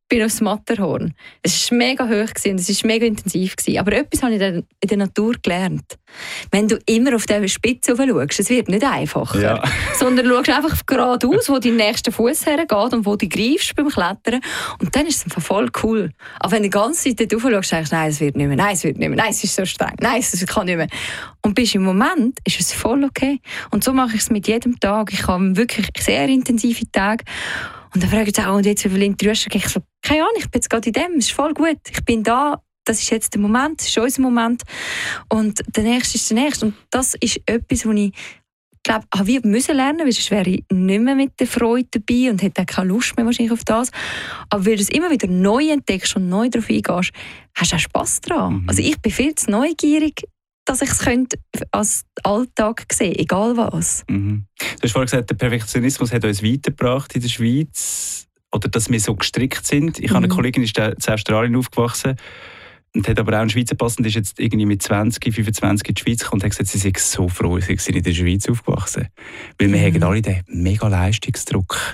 bin aufs Matterhorn. Es war mega hoch und es war mega intensiv. Aber etwas habe ich in der Natur gelernt. Wenn du immer auf diese Spitze schaust, es wird nicht einfacher. Ja. Sondern du schaust einfach geradeaus, wo dein nächster Fuß hergeht und wo du greifst beim Klettern. Und dann ist es einfach voll cool. Aber wenn du die ganze Zeit darauf schaust, denkst du, nein, es wird nicht mehr, nein, es wird nicht mehr, nein, es ist so streng, nein, es kann nicht mehr. Und bist im Moment, ist es voll okay. Und so mache ich es mit jedem Tag. Ich habe wirklich sehr intensive Tage. Und dann frage ich auch, und jetzt, wie viel Interesse ich so, keine Ahnung, ich bin jetzt gerade in dem, es ist voll gut. Ich bin da, das ist jetzt der Moment, das ist unser Moment. Und der nächste ist der nächste. Und das ist etwas, was ich glaube, wir müssen lernen, weil sonst wäre ich nicht mehr mit der Freude dabei und hätte auch keine Lust mehr wahrscheinlich auf das. Aber weil du es immer wieder neu entdeckst und neu darauf eingehst, hast du auch Spass daran. Also ich bin viel zu neugierig, dass ich es als Alltag sehen könnte, egal was. Mhm. Du hast vorhin gesagt, der Perfektionismus hat uns weitergebracht in der Schweiz. Oder dass wir so gestrickt sind. Ich habe eine Kollegin, die ist in Australien aufgewachsen und hat aber auch einen Schweizer Pass und ist jetzt irgendwie mit 20, 25 in die Schweiz gekommen und hat gesagt, sie sei so froh, sie sei in der Schweiz aufgewachsen. Weil wir haben alle den mega Leistungsdruck.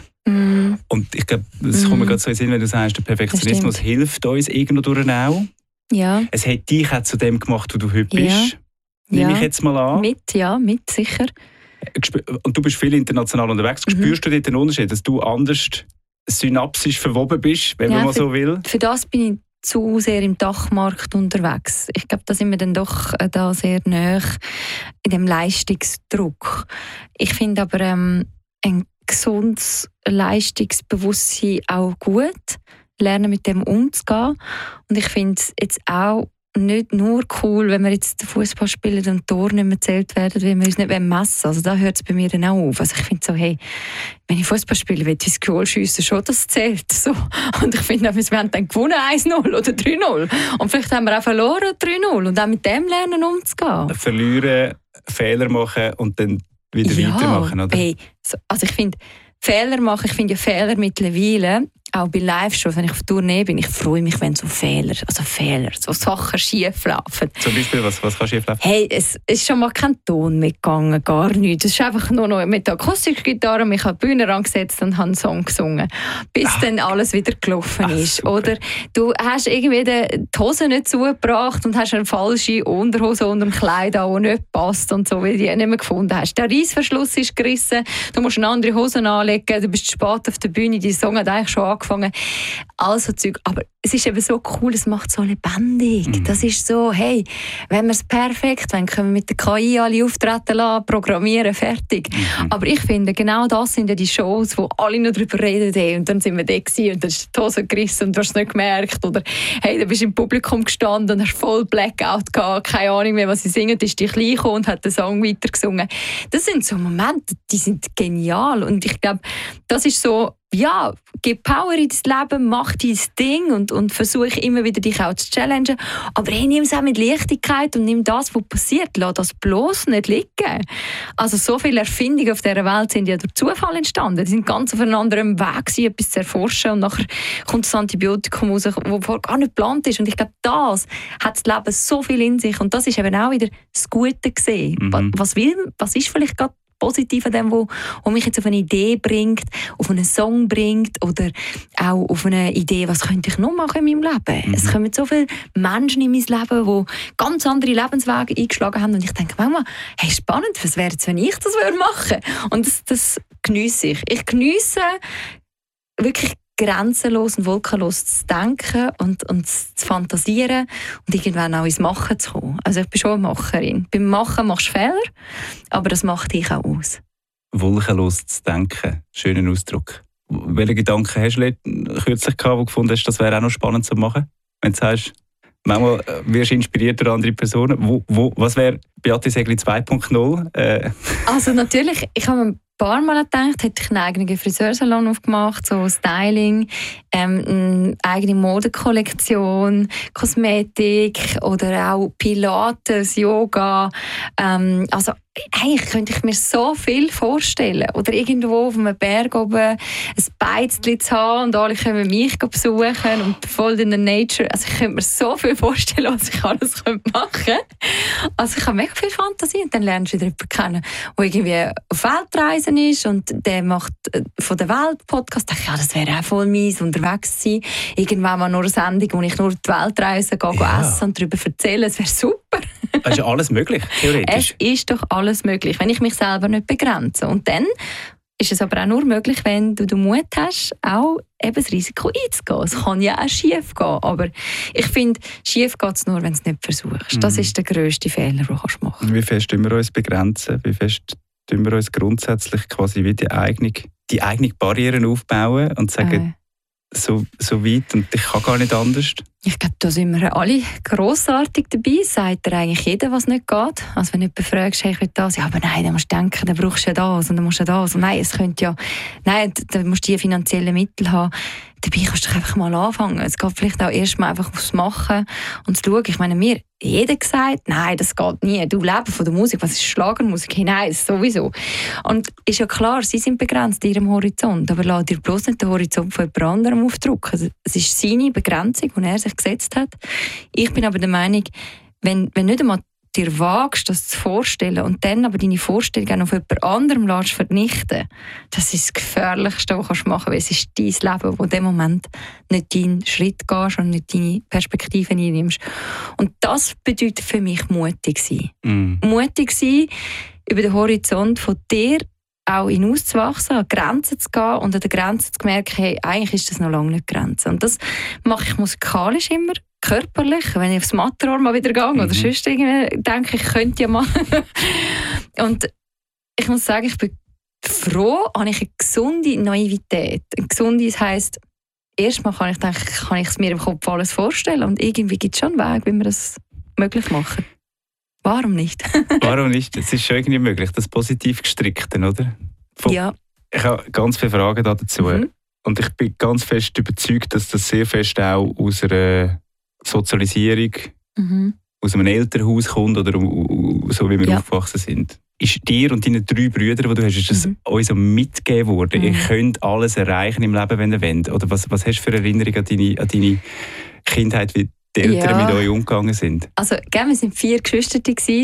Und ich glaube, das kommt mir gerade so in den Sinn, wenn du sagst, der Perfektionismus hilft uns irgendwo durch auch. Ja. Es hat dich auch zu dem gemacht, wo du heute bist. Nehme ich jetzt mal an. Mit, sicher. Und du bist viel international unterwegs. Spürst du dort den Unterschied, dass du anders synapsisch verwoben bist, wenn man mal so will? Für das bin ich zu sehr im Dachmarkt unterwegs. Ich glaube, da sind wir dann doch da sehr nahe in dem Leistungsdruck. Ich finde aber ein gesundes Leistungsbewusstsein auch gut, lernen mit dem umzugehen. Und ich finde es jetzt auch nicht nur cool, wenn wir jetzt Fußball spielen und Tore nicht mehr gezählt werden, weil wir uns nicht messen wollen. Also da hört es bei mir dann auch auf. Also ich finde so, hey, wenn ich Fußball spiele, will ich ins Goal schiessen, schon das zählt. So. Und ich finde, wir haben dann gewonnen 1-0 oder 3-0. Und vielleicht haben wir auch verloren 3-0. Und auch mit dem lernen umzugehen. Verlieren, Fehler machen und dann wieder weitermachen, oder? Hey, also ich finde, Fehler machen, ich finde ja Fehler mittlerweile, auch bei Live-Shows, wenn ich auf Tournee bin, ich freue mich, wenn so Fehler, so Sachen schief laufen. Zum Beispiel, was kann schief laufen? Hey, es ist schon mal kein Ton mitgegangen, gar nichts. Es ist einfach nur noch mit der Akustikgitarre, mich an die Bühne angesetzt und habe einen Song gesungen, bis dann alles wieder gelaufen ist. Super. Oder du hast irgendwie die Hose nicht zugebracht und hast eine falsche Unterhose unter dem Kleid an, die nicht passt und so, weil du die nicht mehr gefunden hast. Der Reissverschluss ist gerissen, du musst eine andere Hose anlegen, du bist spät auf der Bühne, dein Song hat eigentlich schon angefangen. Also Zeug. Aber es ist eben so cool, es macht so lebendig. Das ist so, hey, wenn wir es perfekt wollen, können wir mit der KI alle auftreten lassen, programmieren, fertig. Aber ich finde, genau das sind ja die Shows, wo alle noch darüber reden. Hey, und dann sind wir da gewesen, und dann ist die Hose gerissen und du hast es nicht gemerkt. Oder hey, du bist im Publikum gestanden und hast voll Blackout gehabt, keine Ahnung mehr, was sie singen. Dann ist die Klein gekommen und hat den Song weitergesungen. Das sind so Momente, die sind genial. Und ich glaube, das ist so, ja, gib Power in dein Leben, mach dein Ding und versuche immer wieder dich auch zu challengen. Aber hey, nimm es auch mit Leichtigkeit und nimm das, was passiert. Lass das bloß nicht liegen. Also so viele Erfindungen auf dieser Welt sind ja durch Zufall entstanden. Die sind ganz auf einem anderen Weg, etwas zu erforschen. Und nachher kommt das Antibiotikum raus, das vorher gar nicht geplant ist. Und ich glaube, das hat das Leben so viel in sich. Und das ist eben auch wieder das Gute gesehen. Was ist vielleicht gerade positiv an dem, wo mich jetzt auf eine Idee bringt, auf einen Song bringt oder auch auf eine Idee, was könnte ich noch machen in meinem Leben. Es kommen so viele Menschen in mein Leben, die ganz andere Lebenswege eingeschlagen haben und ich denke manchmal, hey, spannend, was wäre jetzt, wenn ich das machen würde? Und das geniesse ich. Ich geniesse wirklich grenzenlos und wolkenlos zu denken und zu fantasieren und irgendwann auch ins Machen zu kommen. Also ich bin schon eine Macherin. Beim Machen machst du Fehler, aber das macht dich auch aus. Wolkenlos zu denken, schöner Ausdruck. Welche Gedanken hast du kürzlich gehabt, wo du gefunden hast, das wäre auch noch spannend zu machen? Wenn du sagst, manchmal wirst du inspiriert durch andere Personen. Was wäre Beate Segli 2.0? Also natürlich, ich habe ein paar Mal gedacht, hätte ich einen eigenen Friseursalon aufgemacht, so Styling, eine eigene Modekollektion, Kosmetik oder auch Pilates, Yoga. Also eigentlich könnte ich mir so viel vorstellen. Oder irgendwo auf einem Berg oben ein Beizli zu haben und alle können mich besuchen und voll in der Nature. Also ich könnte mir so viel vorstellen, was ich alles machen könnte. Also ich habe mega viel Fantasie und dann lernst du jemanden kennen, der irgendwie auf Weltreise Reisen ist und der macht von der Welt Podcast. Ich dachte, ja, das wäre auch voll mies, unterwegs zu sein. Irgendwann mal nur eine Sendung, wo ich nur die Welt reise, gehe essen und darüber erzählen. Das wäre super. Es ist ja alles möglich, theoretisch. Es ist doch alles möglich, wenn ich mich selber nicht begrenze. Und dann ist es aber auch nur möglich, wenn du den Mut hast, auch eben das Risiko einzugehen. Es kann ja auch schief gehen, aber ich finde, schief geht es nur, wenn du es nicht versuchst. Das ist der grösste Fehler, den du machen kannst. Wie fest tun wir uns begrenzen? Wie fest tun wir uns grundsätzlich quasi wie die eigene Barrieren aufbauen und sagen, so weit und ich kann gar nicht anders? Ich glaube, da sind wir alle grossartig dabei. Sagt dir eigentlich jeder, was nicht geht. Also wenn du jemanden fragst, hey, ich will das, ja, aber nein, dann musst du denken, dann brauchst du ja das und dann musst du das. Und nein, es könnte ja, nein, dann musst du die finanziellen Mittel haben. Dabei kannst du einfach mal anfangen. Es geht vielleicht auch erst mal einfach aufs Machen und zu schauen. Ich meine, mir jeder gesagt, nein, das geht nie. Du lebst von der Musik, was ist Schlagermusik? Hey, nein, das sowieso. Und ist ja klar, sie sind begrenzt in ihrem Horizont, aber lass dir bloß nicht den Horizont von jemand anderem aufdrücken. Es ist seine Begrenzung, die er sich gesetzt hat. Ich bin aber der Meinung, wenn nicht einmal dir wagst, das zu vorstellen und dann aber deine Vorstellung auf jemand anderem lässt vernichten, das ist das Gefährlichste, was du machen kannst, weil es ist dein Leben, wo in dem Moment nicht deinen Schritt gehst und nicht deine Perspektive einnimmst. Und das bedeutet für mich mutig sein. Mutig sein, über den Horizont von dir auch hinauszuwachsen, an Grenzen zu gehen und an den Grenzen zu merken, hey, eigentlich ist das noch lange nicht Grenze. Und das mache ich musikalisch immer, körperlich, wenn ich aufs Matterhorn mal wieder gehe oder sonst irgendwie denke, ich könnte ja mal. Und ich muss sagen, ich bin froh, habe ich eine gesunde Naivität. Eine gesunde, das heisst, erstmal kann ich es mir im Kopf alles vorstellen und irgendwie gibt es schon einen Weg, wie wir das möglich machen. Warum nicht? Warum nicht? Es ist schon irgendwie möglich, das positiv gestrickte, oder? Ja. Ich habe ganz viele Fragen dazu. Und ich bin ganz fest überzeugt, dass das sehr fest auch aus einer Sozialisierung, aus einem Elternhaus kommt oder so, wie wir aufgewachsen sind. Ist dir und deinen 3 Brüdern, die du hast, ist das euch so mitgegeben worden? Ihr könnt alles erreichen im Leben, wenn ihr wollt? Oder was hast du für Erinnerungen an deine Kindheit, wie die Eltern mit euch umgegangen sind? Also, wir waren 4 Geschwister,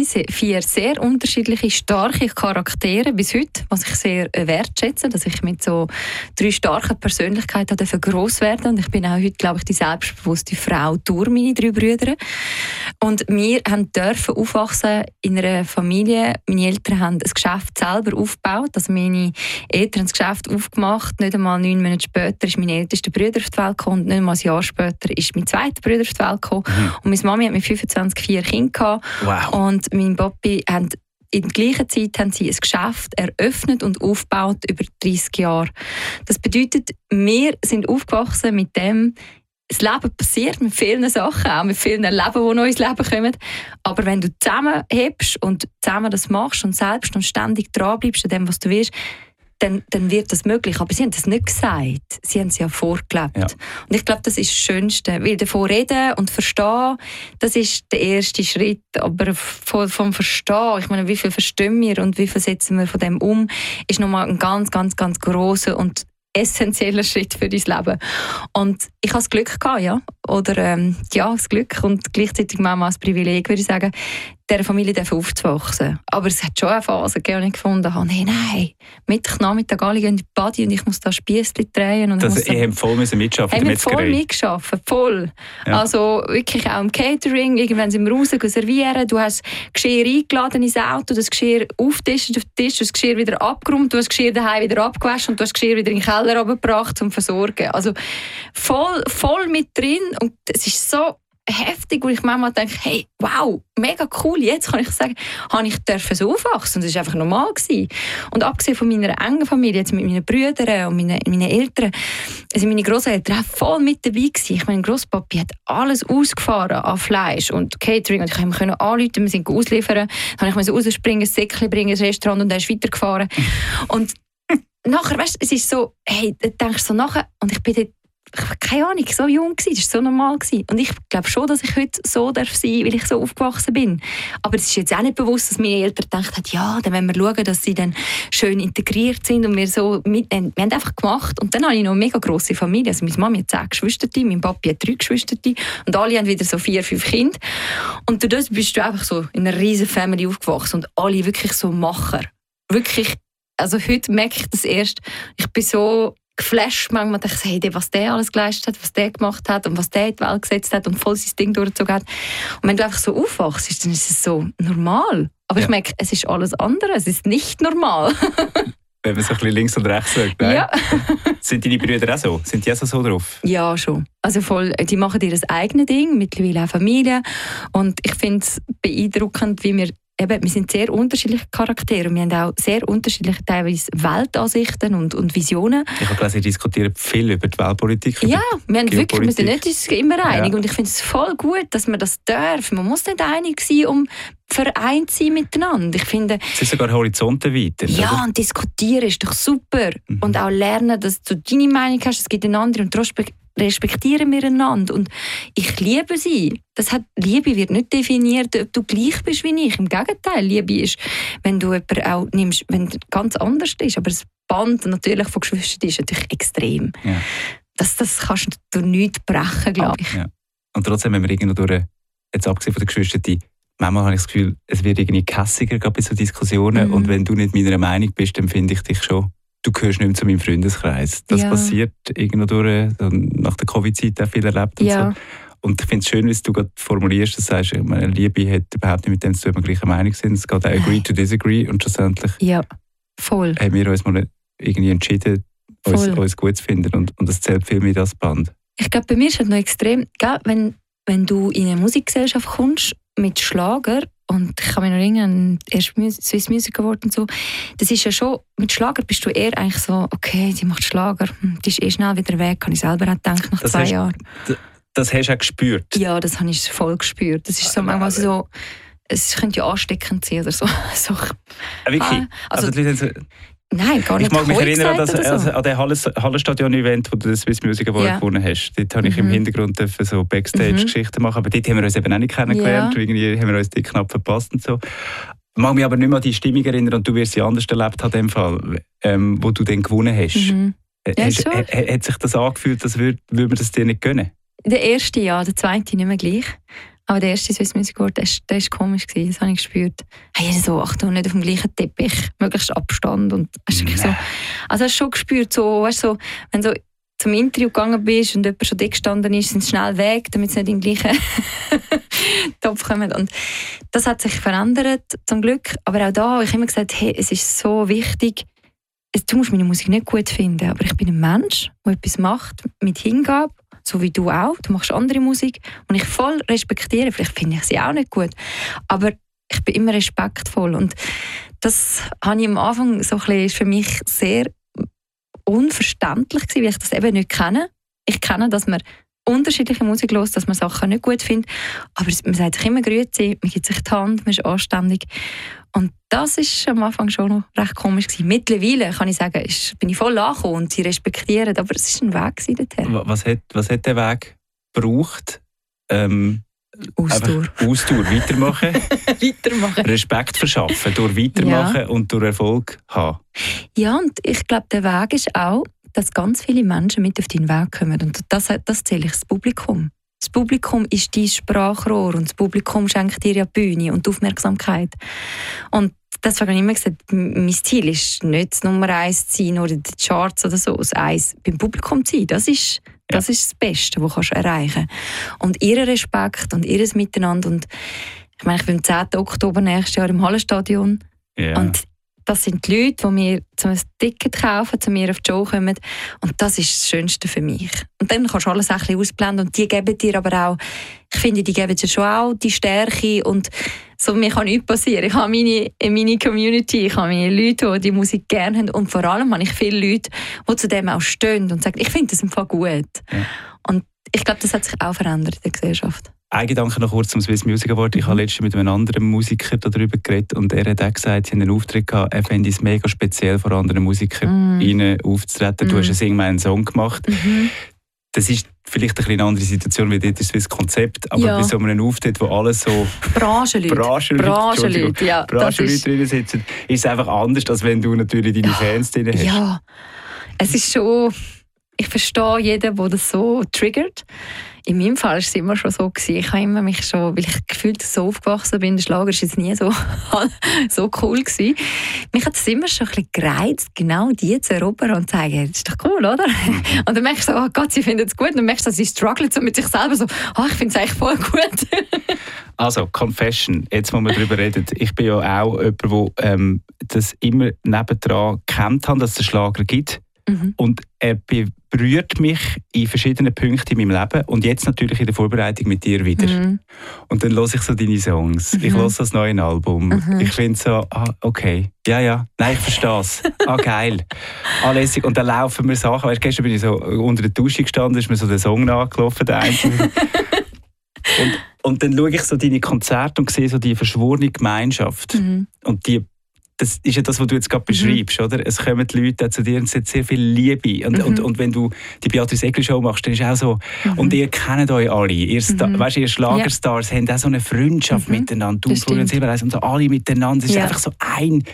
4 sehr unterschiedliche, starke Charaktere bis heute, was ich sehr wertschätze, dass ich mit so 3 starken Persönlichkeiten gross werden und ich bin auch heute, glaube ich, die selbstbewusste Frau durch meine 3 Brüder. Und wir dürfen aufwachsen in einer Familie. Meine Eltern haben ein Geschäft selber aufgebaut, also meine Eltern haben das Geschäft aufgemacht. Nicht einmal 9 Monate später ist mein ältester Bruder auf die Welt gekommen und nicht einmal ein Jahr später ist mein zweiter Bruder auf die Welt gekommen. Und meine Mami hat mit 25 4 Kinder gehabt. Wow. Und mein Papi haben in der gleichen Zeit haben sie ein Geschäft eröffnet und aufgebaut über 30 Jahre. Das bedeutet, wir sind aufgewachsen mit dem, das Leben passiert mit vielen Sachen, auch mit vielen Leben, die neu ins Leben kommen. Aber wenn du zusammenhebst und zusammen das machst und selbst und ständig dranbleibst an dem, was du willst, dann wird das möglich. Aber sie haben das nicht gesagt. Sie haben es ja vorgelebt. Ja. Und ich glaube, das ist das Schönste. Weil davon reden und verstehen, das ist der erste Schritt. Aber vom Verstehen, ich meine, wie viel verstehen wir und wie viel setzen wir von dem um, ist nochmal ein ganz, ganz, ganz grosser und essentieller Schritt für dein Leben. Und ich hatte das Glück gehabt, ja. Oder das Glück und gleichzeitig Mama als Privileg, würde ich sagen, dieser Familie aufzuwachsen. Aber es hat schon eine Phase gegeben, wo ich gefunden habe, hey, nein, Mittag alle gehen in die Body und ich muss da Spiessli drehen. Und ihr habt voll mitschaffen in der Metzgerei? Voll mitgearbeitet, voll. Ja. Also wirklich auch im Catering, irgendwann sind wir raus servieren, du hast Geschirr eingeladen ins Auto, das Geschirr aufgetischen auf den Tisch, das Geschirr wieder abgeräumt, du hast das Geschirr daheim wieder abgewaschen und du hast das Geschirr wieder in den Keller runtergebracht zum Versorgen. Also voll mit drin und es ist so heftig, wo ich manchmal denke, hey, wow, mega cool, jetzt kann ich sagen, habe ich so aufwachsen und das war einfach normal gewesen. Und abgesehen von meiner engen Familie, jetzt mit meinen Brüdern und meinen Eltern, sind meine Grosseltern auch voll mit dabei gewesen. Ich meine, mein Grosspapi hat alles ausgefahren an Fleisch und Catering und ich konnte ihm anrufen, wir sind ausliefern, dann konnte ich rausspringen, ein Säckchen bringen ins Restaurant und dann ist weitergefahren. Und nachher, weißt du, es ist so, hey, da denkst du so nachher, und ich bin dort, keine Ahnung, so jung gewesen, das war so normal gewesen. Und ich glaube schon, dass ich heute so sein darf, weil ich so aufgewachsen bin. Aber es ist jetzt auch nicht bewusst, dass meine Eltern gedacht haben, ja, dann wollen wir schauen, dass sie dann schön integriert sind und wir haben einfach gemacht. Und dann habe ich noch eine mega grosse Familie. Also meine Mami hat 10 Geschwister, mein Papi hat 3 Geschwister und alle haben wieder so 4, 5 Kinder. Und durch das bist du einfach so in einer riesen Family aufgewachsen und alle wirklich so Macher. Wirklich also heute merke ich das erst. Ich bin so geflasht manchmal, dachte ich, hey, was der alles geleistet hat, was der gemacht hat und was der in die Welt gesetzt hat und voll sein Ding durchgezogen hat. Und wenn du einfach so aufwachst, dann ist es so normal. Aber ich merke, es ist alles andere, es ist nicht normal. Wenn man so ein bisschen links und rechts sagt. Ja. Sind deine Brüder auch so? Sind die auch so drauf? Ja, schon. Also voll, die machen ihr das eigene Ding, mittlerweile auch Familie. Und ich finde es beeindruckend, wie wir sind sehr unterschiedliche Charaktere und wir haben auch sehr unterschiedliche teilweise Weltansichten und Visionen. Ich habe gelesen, Sie diskutieren viel über die Weltpolitik. Ja, wir sind nicht immer einig. Ja. Und ich finde es voll gut, dass man das darf. Man muss nicht einig sein, um vereint zu sein miteinander. Ich finde, es ist sogar Horizonte weiter. Ja, oder? und diskutieren ist doch super. Und auch lernen, dass du deine Meinung hast, es gibt eine andere und respektieren wir einander. Und ich liebe sie. Liebe wird nicht definiert, ob du gleich bist wie ich. Im Gegenteil, Liebe ist, wenn du jemanden auch nimmst, wenn er ganz anders ist. Aber das Band natürlich von Geschwistern ist natürlich extrem. Ja. Das kannst du durch nichts brechen, glaube ich. Ja. Und trotzdem, wenn wir irgendwo jetzt abgesehen von den Geschwistern, manchmal habe ich das Gefühl, es wird irgendwie kässiger bei so Diskussionen. Und wenn du nicht meiner Meinung bist, dann finde ich dich schon, du gehörst nicht mehr zu meinem Freundeskreis. Das passiert irgendwo durch, nach der Covid-Zeit auch viel erlebt und so. Und ich finde es schön, wie du gerade formulierst, dass du sagst, meine Liebe hat überhaupt nicht mit dem zu tun, ob wir gleicher Meinung sind. Es geht auch agree to disagree und schlussendlich voll. haben wir uns mal irgendwie entschieden, uns gut zu finden und das zählt viel mehr das Band. Ich glaube, bei mir ist es noch extrem, wenn du in eine Musikgesellschaft kommst mit Schlager, und ich kann mich noch erinnern, erst Swiss Music Award und so, das ist ja schon, mit Schlager bist du eher eigentlich so, okay, sie macht Schlager, die ist schnell wieder weg, habe ich selber auch gedacht, nach 2 Jahren. Das hast du auch gespürt? Ja, das habe ich voll gespürt. Das ist so manchmal so, es könnte ja ansteckend sein oder so. Wirklich? Also die Leute Nein, gar nicht. Ich mag mich erinnern an den Hallenstadion-Event, wo du den Swiss Music Award gewonnen hast. Dort habe ich im Hintergrund so Backstage-Geschichten machen, aber dort haben wir uns eben auch nicht kennengelernt. Irgendwie haben wir uns die knapp verpasst und so. Ich mag mich aber nicht mehr an die Stimmung erinnern und du wirst sie anders erlebt haben, in dem Fall, wo du dann gewonnen hast. Hat sich das angefühlt, als würde man das dir nicht gönnen? Der erste ja, der zweite nicht mehr gleich. Aber der erste Swiss Music Award, der war komisch, das habe ich gespürt. Hey, so, Achtung, nicht auf dem gleichen Teppich, möglichst Abstand. Und so, also hast du schon gespürt, so, weißt, so, wenn du zum Interview gegangen bist und jemand schon dick gestanden ist, sind sie schnell weg, damit sie nicht in den gleichen Topf kommen. Und das hat sich verändert, zum Glück. Aber auch da habe ich immer gesagt, hey, es ist so wichtig, du musst meine Musik nicht gut finden, aber ich bin ein Mensch, der etwas macht mit Hingabe, so wie du auch. Du machst andere Musik und ich voll respektiere. Vielleicht finde ich sie auch nicht gut, aber ich bin immer respektvoll. Und das habe ich am Anfang so ein bisschen, ist für mich sehr unverständlich gewesen, weil ich das eben nicht kenne. Ich kenne, dass man unterschiedliche Musik hört, dass man Sachen nicht gut findet, aber man sagt sich immer «Grüezi», man gibt sich die Hand, man ist anständig. Und das war am Anfang schon noch recht komisch gewesen. Mittlerweile kann ich sagen, bin ich voll angekommen und sie respektieren, aber es war ein Weg dorthin. Was hat der Weg gebraucht? Ausdauer. Ausdauer, weitermachen. Weitermachen. Respekt verschaffen, durch Weitermachen und durch Erfolg haben. Ja, und ich glaube, der Weg ist auch, dass ganz viele Menschen mit auf deinen Weg kommen. Und das zähle ich das Publikum. Das Publikum ist dein Sprachrohr und das Publikum schenkt dir ja die Bühne und die Aufmerksamkeit. Und deswegen habe ich immer gesagt, mein Ziel ist nicht das Nummer 1 zu sein oder die Charts oder so. Das 1 beim Publikum zu sein, das ist das Beste, was du erreichen kannst. Und ihren Respekt und ihr Miteinander. Und ich meine, ich bin am 10. Oktober nächstes Jahr im Hallenstadion. Yeah. Und das sind die Leute, die mir ein Ticket kaufen, zu mir auf die Show kommen. Und das ist das Schönste für mich. Und dann kannst du alles ein bisschen ausblenden. Und die geben dir aber auch, ich finde, die geben dir schon auch die Stärke. Und so, mir kann nichts passieren. Ich habe meine Community, ich habe meine Leute, die Musik gerne haben. Und vor allem habe ich viele Leute, die zu dem auch stehen und sagen, ich finde das im Fall gut. Ja. Und ich glaube, das hat sich auch verändert in der Gesellschaft. Ein Gedanke noch kurz zum Swiss Music Award. Ich habe letztens mit einem anderen Musiker darüber geredet und er hat auch gesagt, sie haben einen Auftritt gehabt, er fände es mega speziell, vor anderen Musikern aufzutreten. Du hast irgendwann einen Song gemacht. Das ist vielleicht eine kleine andere Situation, wie dort ist das Konzept, aber bei so einem Auftritt, wo alles so Branchenleute drin sitzen, ist es einfach anders, als wenn du natürlich deine Fans drin hast. Ja, es ist schon... Ich verstehe jeden, der das so triggert. In meinem Fall war es immer schon so gewesen. Ich habe immer mich schon, weil ich gefühlt so aufgewachsen bin, der Schlager war jetzt nie so, so cool gewesen. Mich hat es immer schon ein bisschen gereizt, genau die zu erobern und zu sagen, das ist doch cool, oder? Und dann merkst du so, oh Gott, sie finden es gut. Und dann merkst du, sie strugglen so mit sich selber so, oh, ich finde es eigentlich voll gut. Also, Confession, jetzt wo wir darüber reden. Ich bin ja auch jemand, der das immer nebendran gekannt hat, dass es einen Schlager gibt. Und er berührt mich in verschiedenen Punkten in meinem Leben und jetzt natürlich in der Vorbereitung mit dir wieder. Und dann höre ich so deine Songs. Ich höre das neue Album. Ich finde so, okay, ja, nein, ich verstehe es. Geil. Lässig. Und dann laufen mir Sachen. Weißt, gestern bin ich so unter der Dusche gestanden, ist mir so der Song nachgelaufen, der einzelne. Und dann schaue ich so deine Konzerte und sehe so die verschworene Gemeinschaft. Und das ist ja das, was du jetzt gerade beschreibst, oder? Es kommen die Leute zu dir und es hat sehr viel Liebe. Und wenn du die Beatrice Egli Show machst, dann ist es auch so, und ihr kennt euch alle. Ihr Schlagerstars haben auch so eine Freundschaft miteinander. Du, Florian Silbereisen und so, alle miteinander. Es ist einfach so ein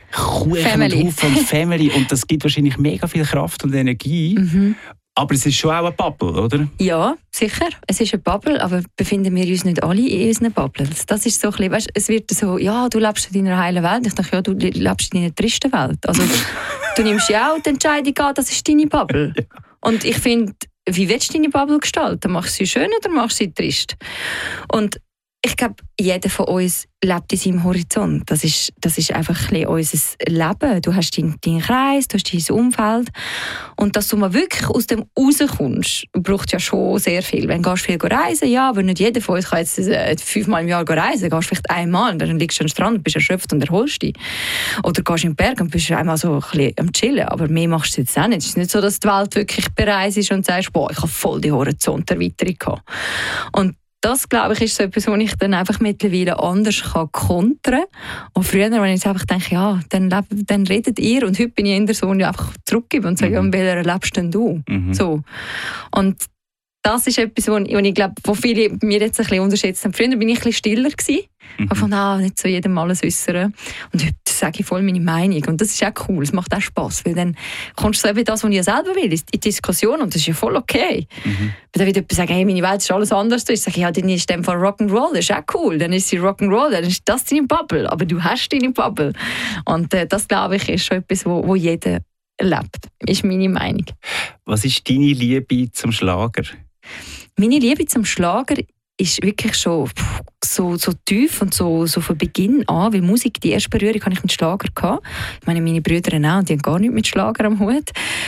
Kuchen und Haufen und Family. Und das gibt wahrscheinlich mega viel Kraft und Energie. Aber es ist schon auch eine Bubble, oder? Ja, sicher. Es ist eine Bubble, aber befinden wir uns nicht alle in unseren Bubbles. Das ist so ein bisschen, weißt, es wird so, ja, du lebst in deiner heilen Welt. Ich dachte, ja, du lebst in deiner tristen Welt. Also, du nimmst ja auch die Entscheidung an, das ist deine Bubble. Ja. Und ich finde, wie willst du deine Bubble gestalten? Machst du sie schön oder machst du sie trist? Und ich glaube, jeder von uns lebt in seinem Horizont. Das ist einfach ein bisschen unser Leben. Du hast deinen Kreis, du hast dein Umfeld. Und dass du mal wirklich aus dem rauskommst, braucht ja schon sehr viel. Wenn du viel reisen, ja, aber nicht jeder von uns kann jetzt 5-mal im Jahr reisen. Du gehst vielleicht einmal, dann liegst du am Strand, bist erschöpft und erholst dich. Oder gehst in den Berg und bist einmal so ein bisschen am Chillen. Aber mehr machst du jetzt auch nicht. Es ist nicht so, dass die Welt wirklich bereist ist und sagst, boah, ich habe voll die Horizonterweiterung gehabt. Und das, glaube ich, ist so etwas, was ich dann einfach mittlerweile anders kontern kann. Und früher, wenn ich jetzt einfach denke, ja, dann redet ihr und heute bin ich in der Sonne einfach zurückgebe und sage, ja, in welcher lebst denn du? So. Und das ist etwas, wo ich glaube, wo viele mir jetzt ein bisschen unterschätzt haben. Früher bin ich ein bisschen stiller gewesen. Von nicht so jedem alles äußern. Und heute sage ich voll meine Meinung. Und das ist auch cool, es macht auch Spass. Weil dann kommst du so eben das, was ich ja selber will, in die Diskussion. Und das ist ja voll okay. Wenn dann wieder jemand sagt, hey, meine Welt ist alles anders. Ich sage, ja, dann ist in dem Fall Rock'n'Roll, das ist auch cool. Dann ist sie Rock'n'Roll, dann ist das deine Bubble. Aber du hast deine Bubble. Und das, glaube ich, ist schon etwas, wo jeder lebt. Ist meine Meinung. Was ist deine Liebe zum Schlager? Meine Liebe zum Schlager ist wirklich schon so tief und so von Beginn an, weil Musik, die erste Berührung hatte ich mit Schlager gehabt. Ich meine, meine Brüder auch, und die haben gar nichts mit Schlager am Hut.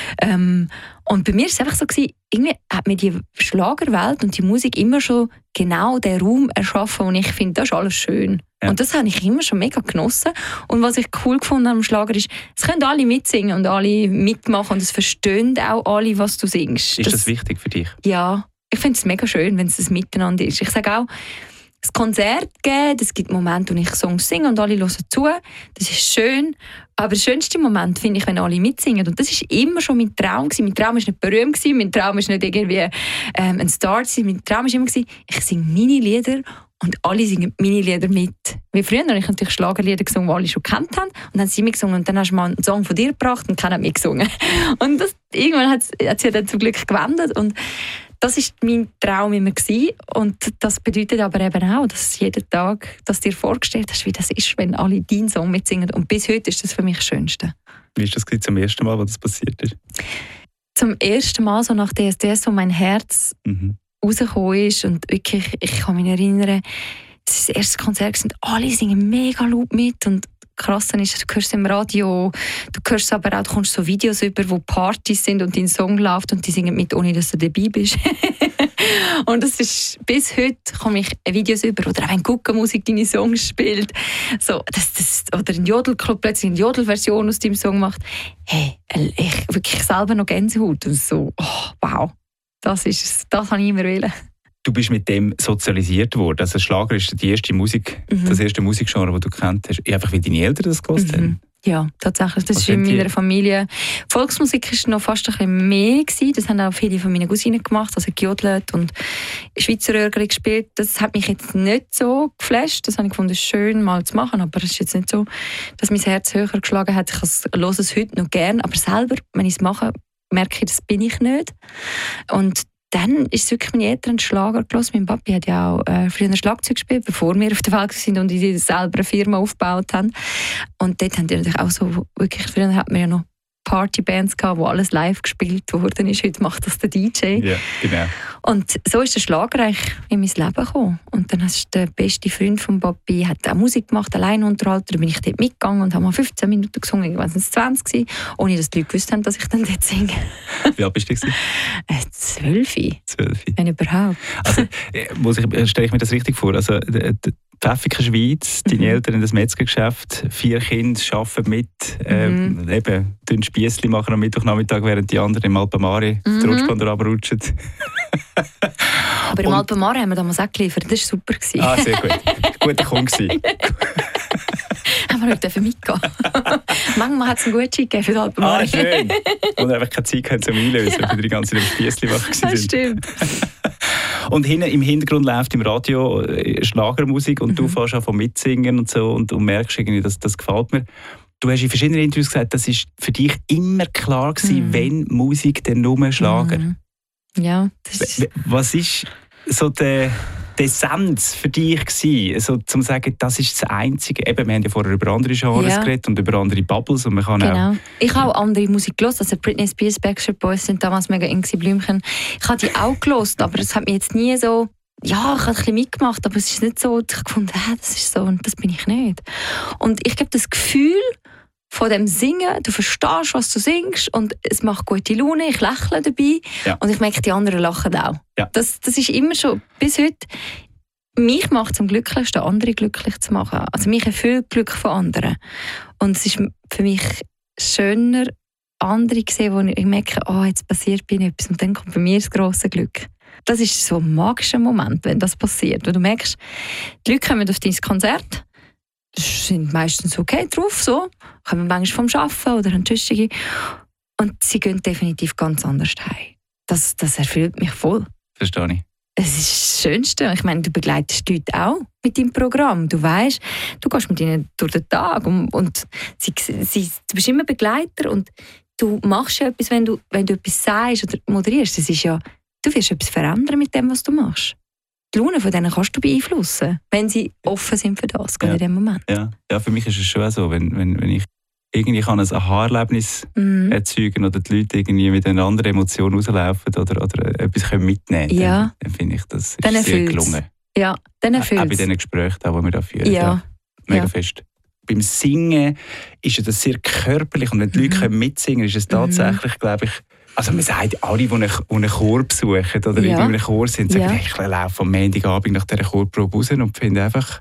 Und bei mir war es einfach so, irgendwie hat mir die Schlagerwelt und die Musik immer schon genau den Raum erschaffen, wo ich finde, das ist alles schön. Ja. Und das habe ich immer schon mega genossen. Und was ich cool gefunden am Schlager ist, es können alle mitsingen und alle mitmachen und es verstehen auch alle, was du singst. Ist das wichtig für dich? Ja. Ich finde es mega schön, wenn es ein Miteinander ist. Ich sage auch, das Konzert geben, es gibt Momente, wo ich Songs singe und alle hören zu. Das ist schön. Aber der schönste Moment finde ich, wenn alle mitsingen. Und das war immer schon mein Traum. Mein Traum war nicht berühmt, mein Traum war nicht irgendwie ein Star. Mein Traum war immer, ich singe meine Lieder und alle singen meine Lieder mit. Wie früher habe ich natürlich Schlagerlieder gesungen, die alle schon gekannt haben. Und dann haben sie mitgesungen und dann hast du mal einen Song von dir gebracht und keiner hat mitgesungen. Und irgendwann hat sie dann zum Glück gewendet. Und das war mein Traum immer gewesen. Und das bedeutet aber eben auch, dass jeden Tag dass dir vorgestellt hast, wie das ist, wenn alle deinen Song mitsingen. Und bis heute ist das für mich das Schönste. Wie ist das zum ersten Mal, wo das passiert ist? Zum ersten Mal, so nach DSDS, wo mein Herz rausgekommen ist. Und wirklich, ich kann mich erinnern, das ist das erste Konzert und alle singen mega laut mit. Und krass ist, du hörst es im Radio, du hörst es aber auch, du kommst so Videos über, wo Partys sind und dein Song läuft und die singen mit, ohne dass du dabei bist. Und das ist, bis heute komme ich Videos über, oder auch wenn Guckenmusik deine Songs spielt, so, oder ein Jodelclub plötzlich eine Jodelversion aus deinem Song macht, hey, ich wirklich selber noch Gänsehaut und so, oh, wow, das habe ich immer wollen. Du bist mit dem sozialisiert worden. Also Schlager ist die erste Musik, das erste Musikgenre, das du gekannt hast. Einfach weil deine Eltern das gehört haben? Ja, tatsächlich. Das ist in meiner Familie. Volksmusik war noch fast ein bisschen mehr gewesen. Das haben auch viele von meinen Cousinen gemacht, also gejodelt und Schweizer Röhrchen gespielt. Das hat mich jetzt nicht so geflasht. Das habe ich gefunden, schön mal zu machen, aber es ist jetzt nicht so, dass mein Herz höher geschlagen hat. Ich höre es heute noch gern, aber selber, wenn ich es mache, merke, das bin ich nicht. Und dann ist es wirklich meine Eltern Schlager gehört. Mein Papi hat ja auch früher Schlagzeug gespielt, bevor wir auf der Welt waren und die selber eine Firma aufgebaut haben. Und dort haben die natürlich auch so, wirklich, früher hat man ja noch Partybands gehabt, wo alles live gespielt worden ist. Heute macht das der DJ. Ja, genau. Und so ist der Schlager eigentlich in mein Leben gekommen. Und dann ist der beste Freund von Papi, hat auch Musik gemacht, Alleinunterhalter. Da bin ich dort mitgegangen und habe mal 15 Minuten gesungen. Irgendwann waren es 20 gewesen, ohne dass die Leute gewusst haben, dass ich dann dort singe. Wie alt bist du? 12. Wenn überhaupt. Also, stelle ich mir das richtig vor? Also, Pfäffiker Schweiz, deine Eltern in das Metzgergeschäft, 4 Kinder arbeiten mit, eben, Spiessli machen am Mittwochnachmittag, während die anderen im Alpamare die Rutschbahn runterrutschen. Aber im Alpamare haben wir damals auch geliefert, das war super. Ah, sehr gut. Guter Kunde. Haben wir heute mitgehen. Manchmal hat es einen Gutschein gegeben für den Alpamare. Ah, schön. Und einfach keine Zeit hatten zum Einlösen, weil die ganze Zeit im Spiessli wach waren. Das stimmt. Und im Hintergrund läuft im Radio Schlagermusik und du fährst auch vom Mitsingen und so und merkst irgendwie, das gefällt mir. Du hast in verschiedenen Interviews gesagt, das war für dich immer klar gewesen, wenn Musik, dann nur Schlager. Ja. Was ist so die Essenz für dich gewesen, so zum sagen, das ist das Einzige? Eben, wir haben ja vorher über andere Genres geredet und über andere Bubbles und man kann auch... Ich habe auch andere Musik gehört, also Britney Spears, Backstreet Boys sind damals mega eng Blümchen. Ich habe die auch gehört, aber es hat mich jetzt nie so... Ja, ich habe ein bisschen mitgemacht, aber es ist nicht so, dass ich gefunden habe, das ist so und das bin ich nicht. Und ich glaube, das Gefühl von dem Singen, du verstehst, was du singst und es macht gute Laune, ich lächle dabei und ich merke, die anderen lachen auch. Ja. Das ist immer schon, bis heute, mich macht es am glücklichsten, andere glücklich zu machen. Also mich erfüllt Glück von anderen. Und es ist für mich schöner, andere zu sehen, wo ich merke, jetzt passiert bei mir etwas und dann kommt bei mir das grosse Glück. Das ist so ein magischer Moment, wenn das passiert. Wenn du merkst, die Leute kommen auf dein Konzert, sind meistens okay drauf, so, kommen manchmal vom Arbeiten oder haben Tschüssige und sie gehen definitiv ganz anders heim. Das erfüllt mich voll. Verstehe ich. Es ist das Schönste. Ich meine, du begleitest die Leute auch mit deinem Programm. Du weißt, du gehst mit ihnen durch den Tag und du bist immer Begleiter und du machst ja etwas, wenn du etwas sagst oder moderierst. Das ist ja, du wirst etwas verändern mit dem, was du machst. Die Laune von denen kannst du beeinflussen, wenn sie offen sind für das, in dem Moment. Ja, für mich ist es schon so, wenn ich irgendwie kann ein Aha-Erlebnis erzeugen oder die Leute irgendwie mit einer anderen Emotion rauslaufen oder etwas mitnehmen können, dann finde ich, das ist sehr gelungen. Ja, dann erfüllt es. Auch bei diesen Gesprächen, die wir da führen. Ja. Mega fest. Beim Singen ist es sehr körperlich und wenn die Leute mitsingen, ist es tatsächlich, glaube ich, also man sagt, alle, die einen Chor besuchen oder in einem Chor sind, sagen, ich laufe am Montagabend nach dieser Chorprobe raus und finde einfach,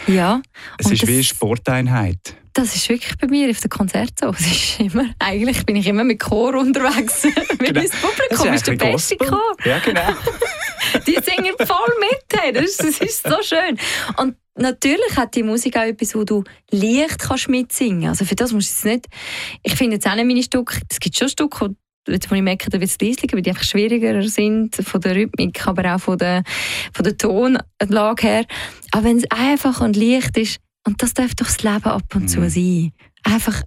es ist wie eine Sporteinheit. Das ist wirklich bei mir auf den Konzerten so. Es ist eigentlich bin ich immer mit Chor unterwegs. Weil das Publikum ist der beste Chor. Ja, genau. Die singen voll mit. Hey. Das ist so schön. Und natürlich hat die Musik auch etwas, wo du leicht kannst mitsingen kannst. Also für das musst du es nicht... Ich finde jetzt auch nicht meine Stücke... Es gibt schon Stücke, wo ich merke, da wird es leislicher, weil die einfach schwieriger sind von der Rhythmik, aber auch von der Tonlage her. Aber wenn es einfach und leicht ist, und das darf doch das Leben ab und zu sein. Einfach,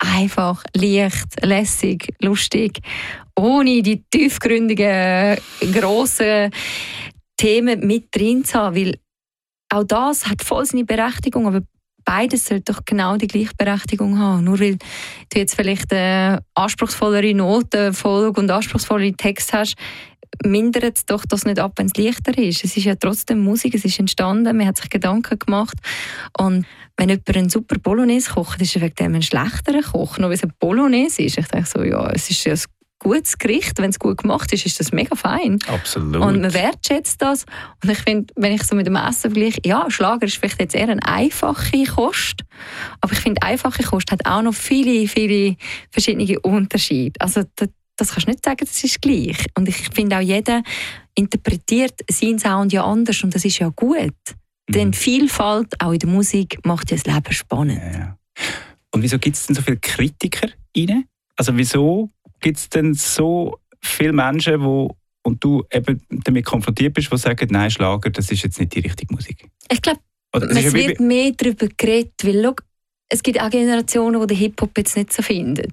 leicht, lässig, lustig, ohne die tiefgründigen, grossen Themen mit drin zu haben, weil auch das hat voll seine Berechtigung, aber beides sollte doch genau die gleiche Berechtigung haben. Nur weil du jetzt vielleicht eine anspruchsvollere Notenfolge und anspruchsvollere Text hast, mindert es doch das nicht ab, wenn es leichter ist. Es ist ja trotzdem Musik, es ist entstanden, man hat sich Gedanken gemacht. Und wenn jemand einen super Bolognese kocht, ist er wegen dem ein schlechterer Koch, nur weil es ein Bolognese ist. Ich denke so, es ist ja ein gutes Gericht, wenn es gut gemacht ist das mega fein. Absolut. Und man wertschätzt das. Und ich finde, wenn ich so mit dem Essen vergleiche, Schlager ist vielleicht jetzt eher eine einfache Kost, aber ich finde, einfache Kost hat auch noch viele, viele verschiedene Unterschiede. Also das kannst du nicht sagen, das ist gleich. Und ich finde auch, jeder interpretiert seinen Sound ja anders und das ist ja gut. Denn Vielfalt, auch in der Musik, macht ja das Leben spannend. Ja. Und wieso gibt es denn so viele Kritiker rein? Also wieso gibt es denn so viele Menschen, und du eben damit konfrontiert bist, die sagen, nein, Schlager, das ist jetzt nicht die richtige Musik? Ich glaube, es wird mehr darüber geredet, weil es gibt auch Generationen, die den Hip-Hop jetzt nicht so finden.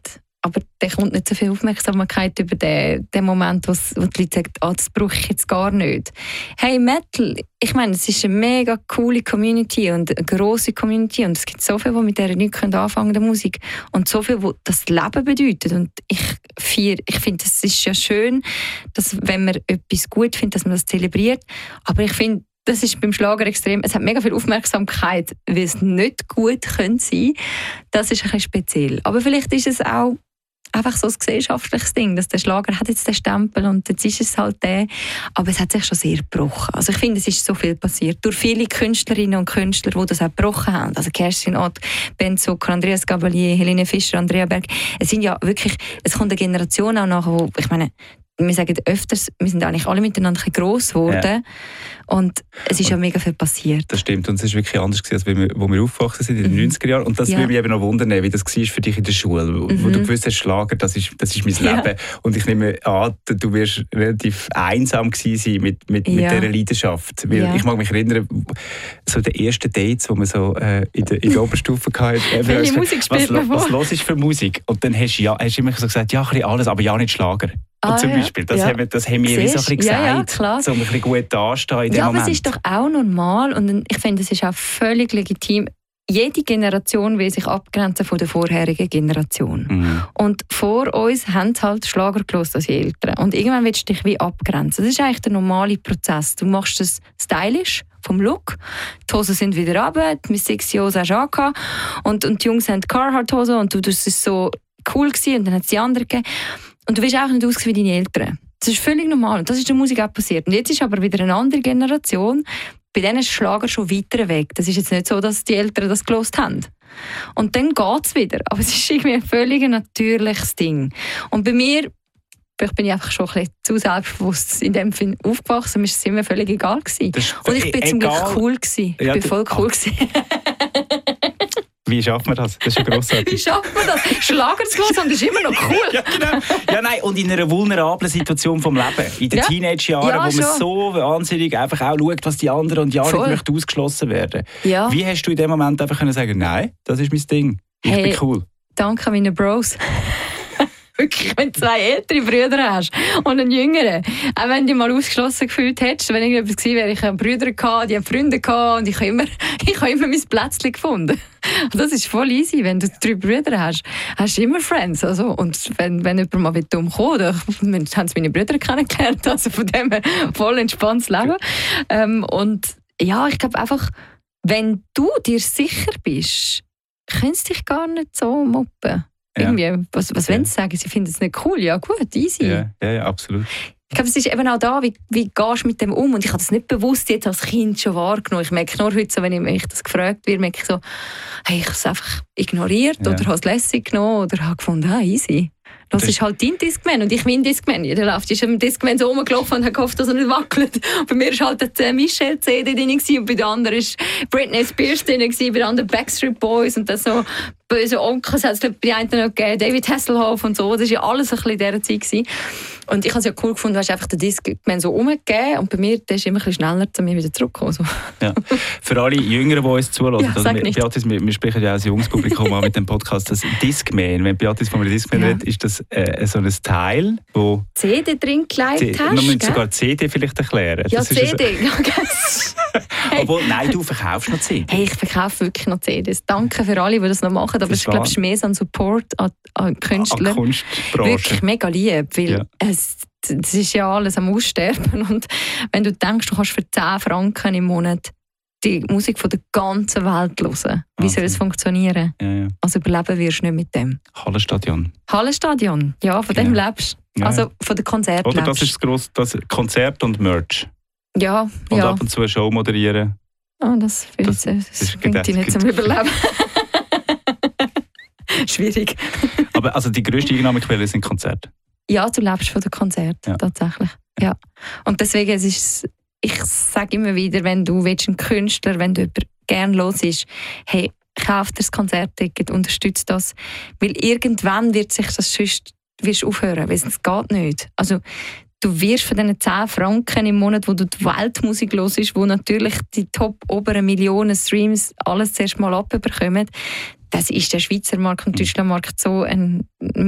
aber der kommt nicht so viel Aufmerksamkeit über den Moment, wo die Leute sagen, das brauche ich jetzt gar nicht. Hey, Metal, ich meine, es ist eine mega coole Community und eine grosse Community und es gibt so viel, die mit dieser nicht anfangen können, der Musik. Und so viel, was das Leben bedeutet. Und ich finde, es ist ja schön, dass, wenn man etwas gut findet, dass man das zelebriert. Aber ich finde, das ist beim Schlager extrem. Es hat mega viel Aufmerksamkeit, weil es nicht gut sein könnte. Das ist ein bisschen speziell. Aber vielleicht ist es auch einfach so ein gesellschaftliches Ding, dass der Schlager hat jetzt den Stempel und jetzt ist es halt der. Aber es hat sich schon sehr gebrochen. Also ich finde, es ist so viel passiert. Durch viele Künstlerinnen und Künstler, die das auch gebrochen haben. Also Kerstin Ott, Ben Zucker, Andreas Gabalier, Helene Fischer, Andrea Berg. Es sind ja wirklich, es kommt eine Generation auch nach, wo, ich meine, wir sagen öfters, wir sind eigentlich alle miteinander gross geworden. Ja. Und es ist ja mega viel passiert. Das stimmt. Und es ist wirklich anders gewesen, als wo wir aufgewachsen sind in den 90er Jahren. Und das würde mich eben noch wundern, wie das war für dich in der Schule. Wo du gewusst hast, Schlager, das ist mein Leben. Und ich nehme an, du wirst relativ einsam gewesen sein mit dieser Leidenschaft. Weil ich mag mich erinnern, so die ersten Dates, die wir so in der Oberstufe hatten. Welche Musik spielt man vor? Was hörst du für Musik? Und dann hast du immer so gesagt, ja, ein bisschen alles, aber ja nicht Schlager. Zum Beispiel. Das haben wir wie so ein bisschen gesagt. Klar. So ein bisschen gut dastehen in dem Moment. Aber es ist doch auch normal und ich finde, es ist auch völlig legitim. Jede Generation will sich abgrenzen von der vorherigen Generation. Mhm. Und vor uns haben halt Schlager gehört als die Eltern. Und irgendwann willst du dich wie abgrenzen. Das ist eigentlich der normale Prozess. Du machst es stylisch, vom Look. Die Hosen sind wieder runter, die Miss Sexy Hosen hast du angehabt. Und die Jungs haben Carhartt-Hosen und das war so cool gewesen. Und dann hat es die anderen gegeben. Und du willst auch nicht aussehen wie deine Eltern. Das ist völlig normal. Und das ist in der Musik auch passiert. Und jetzt ist aber wieder eine andere Generation. Bei denen ist Schlager schon weiter weg. Das ist jetzt nicht so, dass die Eltern das gelost haben. Und dann geht es wieder. Aber es ist irgendwie ein völlig natürliches Ding. Und bei mir, vielleicht bin ich einfach schon ein bisschen zu selbstbewusst in dem Film aufgewachsen. Mir war es immer völlig egal gewesen. Und ich bin zum Glück cool gewesen. Ich bin voll cool gewesen. Wie schafft man das? Das ist ja grossartig. Wie schafft man das? Schlager zu hören und das ist immer noch cool. Ja, genau. Ja, nein, und in einer vulnerablen Situation vom Leben. In den Teenage-Jahren, wo man so wahnsinnig einfach auch schaut, was die anderen und nicht möchten ausgeschlossen werden. Ja. Wie hast du in dem Moment einfach können sagen, nein, das ist mein Ding. Ich bin cool. Danke meinen Bros. Wirklich, wenn du 2 ältere Brüder hast und einen jüngeren, auch wenn du dich mal ausgeschlossen gefühlt hättest, wenn irgendetwas gewesen wäre, ich hatte Brüder gehabt, die haben Freunde gehabt und ich habe immer mein Plätzchen gefunden. Das ist voll easy, wenn du 3 Brüder hast du immer Friends. Also, und wenn jemand mal dumm kommt, dann haben sie meine Brüder kennengelernt, also von dem her voll entspanntes Leben. Und ja, ich glaube einfach, wenn du dir sicher bist, kannst du dich gar nicht so moppen. Irgendwie, was wollen sie sagen? Sie finden es nicht cool? Ja gut, easy. Ja, absolut. Ich glaube, es ist eben auch da, wie gehst du mit dem um? Und ich habe das nicht bewusst jetzt als Kind schon wahrgenommen. Ich merke nur heute so, wenn ich das gefragt werde, merke ich so, hey, ich habe es einfach ignoriert oder habe es lässig genommen oder habe gefunden, easy. Das ist halt dein Discman und ich mein Discman. Jeder läuft ist am Discman so rumgelaufen und hat gehofft, dass er nicht wackelt. Bei mir war halt die Michelle-CD drin und bei der anderen war Britney Spears drin, bei der anderen Backstreet Boys und dann so böse Onkels hat es bei den einen noch gegeben, David Hasselhoff und so. Das war ja alles ein bisschen in dieser Zeit gewesen. Und ich habe es ja cool gefunden, du hast einfach den Discman so rumgegeben und bei mir der ist immer ein bisschen schneller zu mir wieder zurückgekommen. So. Ja. Für alle Jüngeren, die uns zuhören, Beatrice, wir sprechen ja als junges Publikum an mit dem Podcast, das Discman, wenn Beatrice von einem Discman redet, ist das so ein Teil, wo CD drin gelegt hast. Man muss sogar CD vielleicht erklären. Ja, das CD. Obwohl, nein, du verkaufst noch CDs. Hey, ich verkaufe wirklich noch CDs. Danke für alle, die das noch machen. Aber ich glaube, es ist mehr so ein Support an Künstler. An Kunstbranche. Wirklich mega lieb, weil es ist ja alles am Aussterben. Und wenn du denkst, du kannst für 10 Franken im Monat die Musik von der ganzen Welt hören, wie soll es funktionieren? Ja. Also überleben wirst du nicht mit dem. Hallenstadion, ja, von dem lebst du. Also von den Konzerten oder das ist das Konzert und Merch. Ja. Und ab und zu eine Show moderieren. Das bringt dich nicht zum Überleben. Schwierig. Aber also die grösste Einnahmequelle sind Konzerte? Ja, du lebst von den Konzerten, tatsächlich. Ja. Und deswegen ich sage immer wieder, wenn du ein Künstler, wenn du jemanden gerne hörst, hey, kauf dir das Konzertticket, unterstütze das. Weil irgendwann wird sich das sonst wirst aufhören, weil es geht nicht. Also du wirst von diesen 10 Franken im Monat, wo du die Weltmusik hörst, wo natürlich die oberen Millionen Streams alles zuerst mal abbekommen, das ist der Schweizer Markt und der Deutschlandmarkt so ein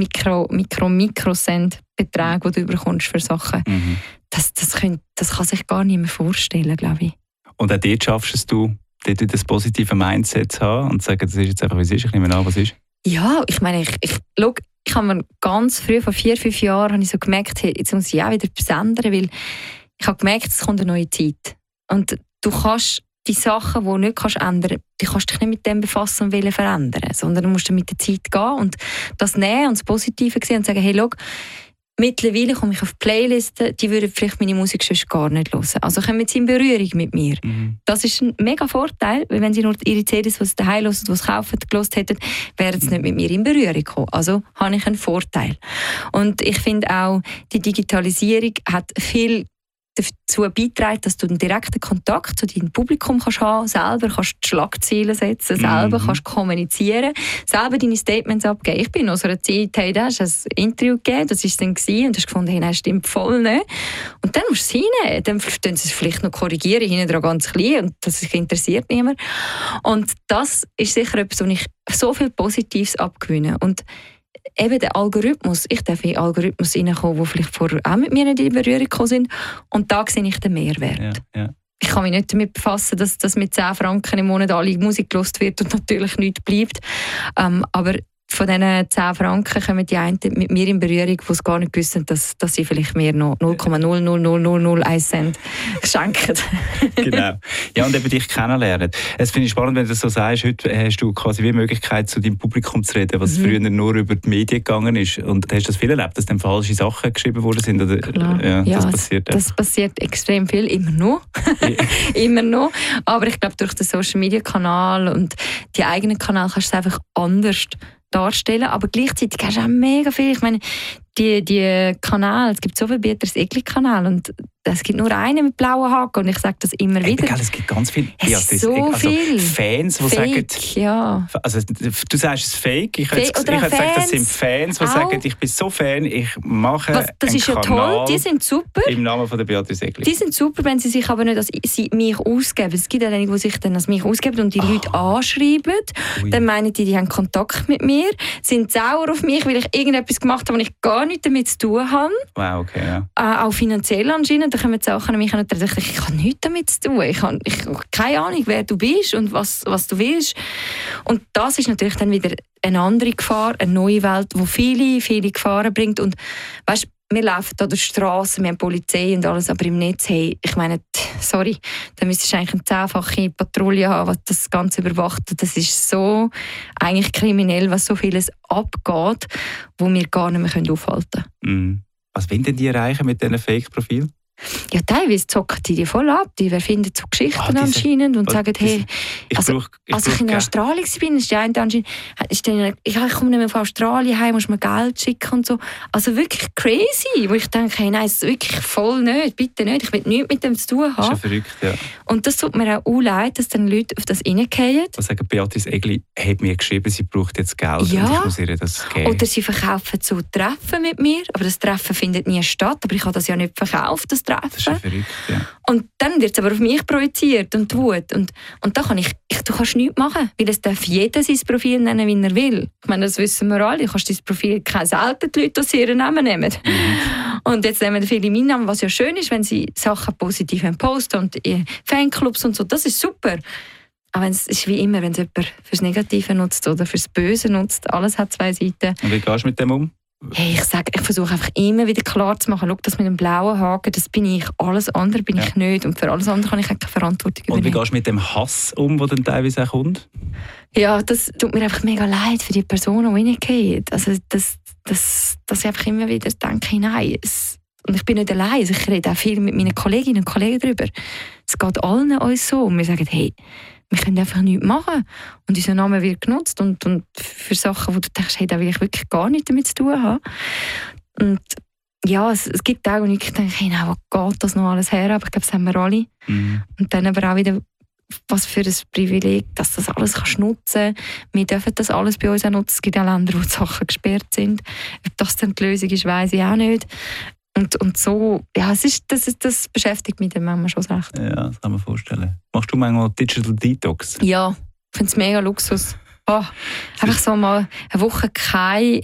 Mikrocent-Betrag, den du bekommst für Sachen. Das kann sich gar nicht mehr vorstellen, glaube ich. Und auch dort schaffst du, dort das positive Mindset zu haben und zu sagen, das ist jetzt einfach, wie es ist, ich nehme an, was ist? Ja, ich meine, ich habe mir ganz früh, vor 4-5 Jahren, habe ich so gemerkt, hey, jetzt muss ich auch wieder etwas ändern, weil ich habe gemerkt, es kommt eine neue Zeit. Und du kannst die Sachen, die du nicht ändern kannst, die kannst dich nicht mit dem befassen und wollen verändern, sondern du musst mit der Zeit gehen und das nehmen und das Positive sehen und sagen, hey, schau, mittlerweile komme ich auf Playlisten, die würden vielleicht meine Musik sonst gar nicht hören. Also kommen sie in Berührung mit mir. Das ist ein mega Vorteil, weil wenn sie nur ihre CDs, die sie daheim hören, die sie kaufen, gehört hätten, wären sie nicht mit mir in Berührung gekommen. Also habe ich einen Vorteil. Und ich finde auch, die Digitalisierung hat viel dazu beitragen, dass du einen direkten Kontakt zu deinem Publikum kannst haben, selber kannst die Schlagzeilen setzen, selber kannst kommunizieren, selber deine Statements abgeben. Ich bin aus einer Zeit, hey, da hast du ein Interview gegeben, das war es dann und hast gefunden, hey, das stimmt voll nicht. Und dann musst du es hinnehmen. Dann können sie es vielleicht noch korrigieren, hinten dran ganz klein und das interessiert niemand. Und das ist sicher etwas, wo ich so viel Positives abgewinne. Und eben der Algorithmus, ich darf in Algorithmus reinkommen, die vielleicht vorher auch mit mir nicht in Berührung gekommen sind. Und da sehe ich den Mehrwert. Ja. Ich kann mich nicht damit befassen, dass mit 10 Franken im Monat alle Musik gehört wird und natürlich nichts bleibt. Aber von diesen 10 Franken kommen die einen mit mir in Berührung, die es gar nicht wissen, dass sie vielleicht mir noch 0,00001 Cent schenken. Genau. Ja, und eben dich kennenlernen. Es finde ich spannend, wenn du das so sagst, heute hast du quasi die Möglichkeit, zu deinem Publikum zu reden, was früher nur über die Medien gegangen ist. Und hast du das viel erlebt, dass dann falsche Sachen geschrieben worden sind? Oder, ja, das passiert. Das passiert extrem viel, immer noch. Immer noch. Aber ich glaube, durch den Social-Media-Kanal und die eigenen Kanäle kannst du es einfach anders darstellen, aber gleichzeitig hast du auch mega viel. Ich meine, die Kanäle, es gibt so viele Beatrice Egli-Kanäle und es gibt nur einen mit blauen Haken und ich sage das immer wieder. Egal, es gibt ganz viele viel. Fans, die sagen, ja. Also du sagst es fake, ich hätte gesagt, das sind Fans, die sagen, ich bin so Fan, ich mache das ist ja toll, die sind super. Im Namen von der Beatrice Egli. Die sind super, wenn sie sich aber nicht als mich ausgeben. Es gibt ja einige, die sich dann als mich ausgeben und die Leute anschreiben. Ui. Dann meinen die haben Kontakt mit mir, sind sauer auf mich, weil ich irgendetwas gemacht habe, was ich gar nichts damit zu tun habe. Wow, okay, ja. Auch finanziell anscheinend. Da kommen die Sachen an mich und ich habe nichts damit zu tun. Ich habe keine Ahnung, wer du bist und was du willst. Und das ist natürlich dann wieder eine andere Gefahr, eine neue Welt, die viele Gefahren bringt. Und weißt, wir laufen hier durch die Straße, wir haben Polizei und alles, aber im Netz, hey, ich meine, sorry, da müsstest du eigentlich eine 10-fache Patrouille haben, was das Ganze überwacht. Das ist so eigentlich kriminell, was so vieles abgeht, wo wir gar nicht mehr aufhalten können. Was wollen denn die erreichen mit diesen Fake-Profilen? Ja, teilweise zocken die voll ab. Die erfinden so Geschichten anscheinend und sagen, hey, als ich in Australien war, ist die eine anscheinend, ich komme nicht mehr von Australien heim, muss mir Geld schicken und so. Also wirklich crazy, wo ich denke, hey, nein, das ist wirklich voll nicht, bitte nicht, ich will nichts mit dem zu tun haben. Das ist ja verrückt, ja. Und das tut mir auch leid, dass dann Leute auf das reingehen. Was sagen, Beatrice Egli hat mir geschrieben, sie braucht jetzt Geld und ich muss ihr das geben. Oder sie verkaufen so Treffen mit mir, aber das Treffen findet nie statt, aber ich habe das ja nicht verkauft, das Treffen. Das ist ja verrückt, ja. Und dann wird es aber auf mich projiziert und die Wut. Und da kann du kannst nichts machen, weil es darf jeder sein Profil nennen, wie er will. Ich meine, das wissen wir alle. Du kannst dein Profil keine selten die Leute aus ihren Namen nehmen. Und jetzt nehmen viele meinen Namen, was ja schön ist, wenn sie Sachen positiv posten und Fanclubs und so. Das ist super. Aber es ist wie immer, wenn es jemand fürs Negative nutzt oder fürs Böse nutzt. Alles hat 2 Seiten. Und wie gehst du mit dem um? Hey, ich versuche einfach immer wieder klar zu machen, schau, das mit dem blauen Haken, das bin ich, alles andere bin ich nicht und für alles andere kann ich keine Verantwortung übernehmen. Und wie gehst du mit dem Hass um, der dann teilweise auch kommt? Ja, das tut mir einfach mega leid für die Personen, die reingehen. Also dass ich einfach immer wieder denke, nein, und ich bin nicht allein, also ich rede auch viel mit meinen Kolleginnen und Kollegen darüber. Es geht allen uns so und wir sagen, hey, wir können einfach nichts machen. Und unser Name wird genutzt und für Sachen, wo du denkst, hey, da will ich wirklich gar nichts damit zu tun haben. Und ja, es gibt Tage, wo ich denke, hey, nein, wo geht das noch alles her? Aber ich glaube, das haben wir alle. Und dann aber auch wieder, was für ein Privileg, dass das alles kannst nutzen. Wir dürfen das alles bei uns auch nutzen. Es gibt auch Länder, wo die Sachen gesperrt sind. Ob das dann die Lösung ist, weiss ich auch nicht. Und so, ja, das beschäftigt mich dann manchmal schon recht. Ja, das kann man vorstellen. Machst du manchmal Digital Detox? Ja, ich finde es mega Luxus. Einfach so mal eine Woche kein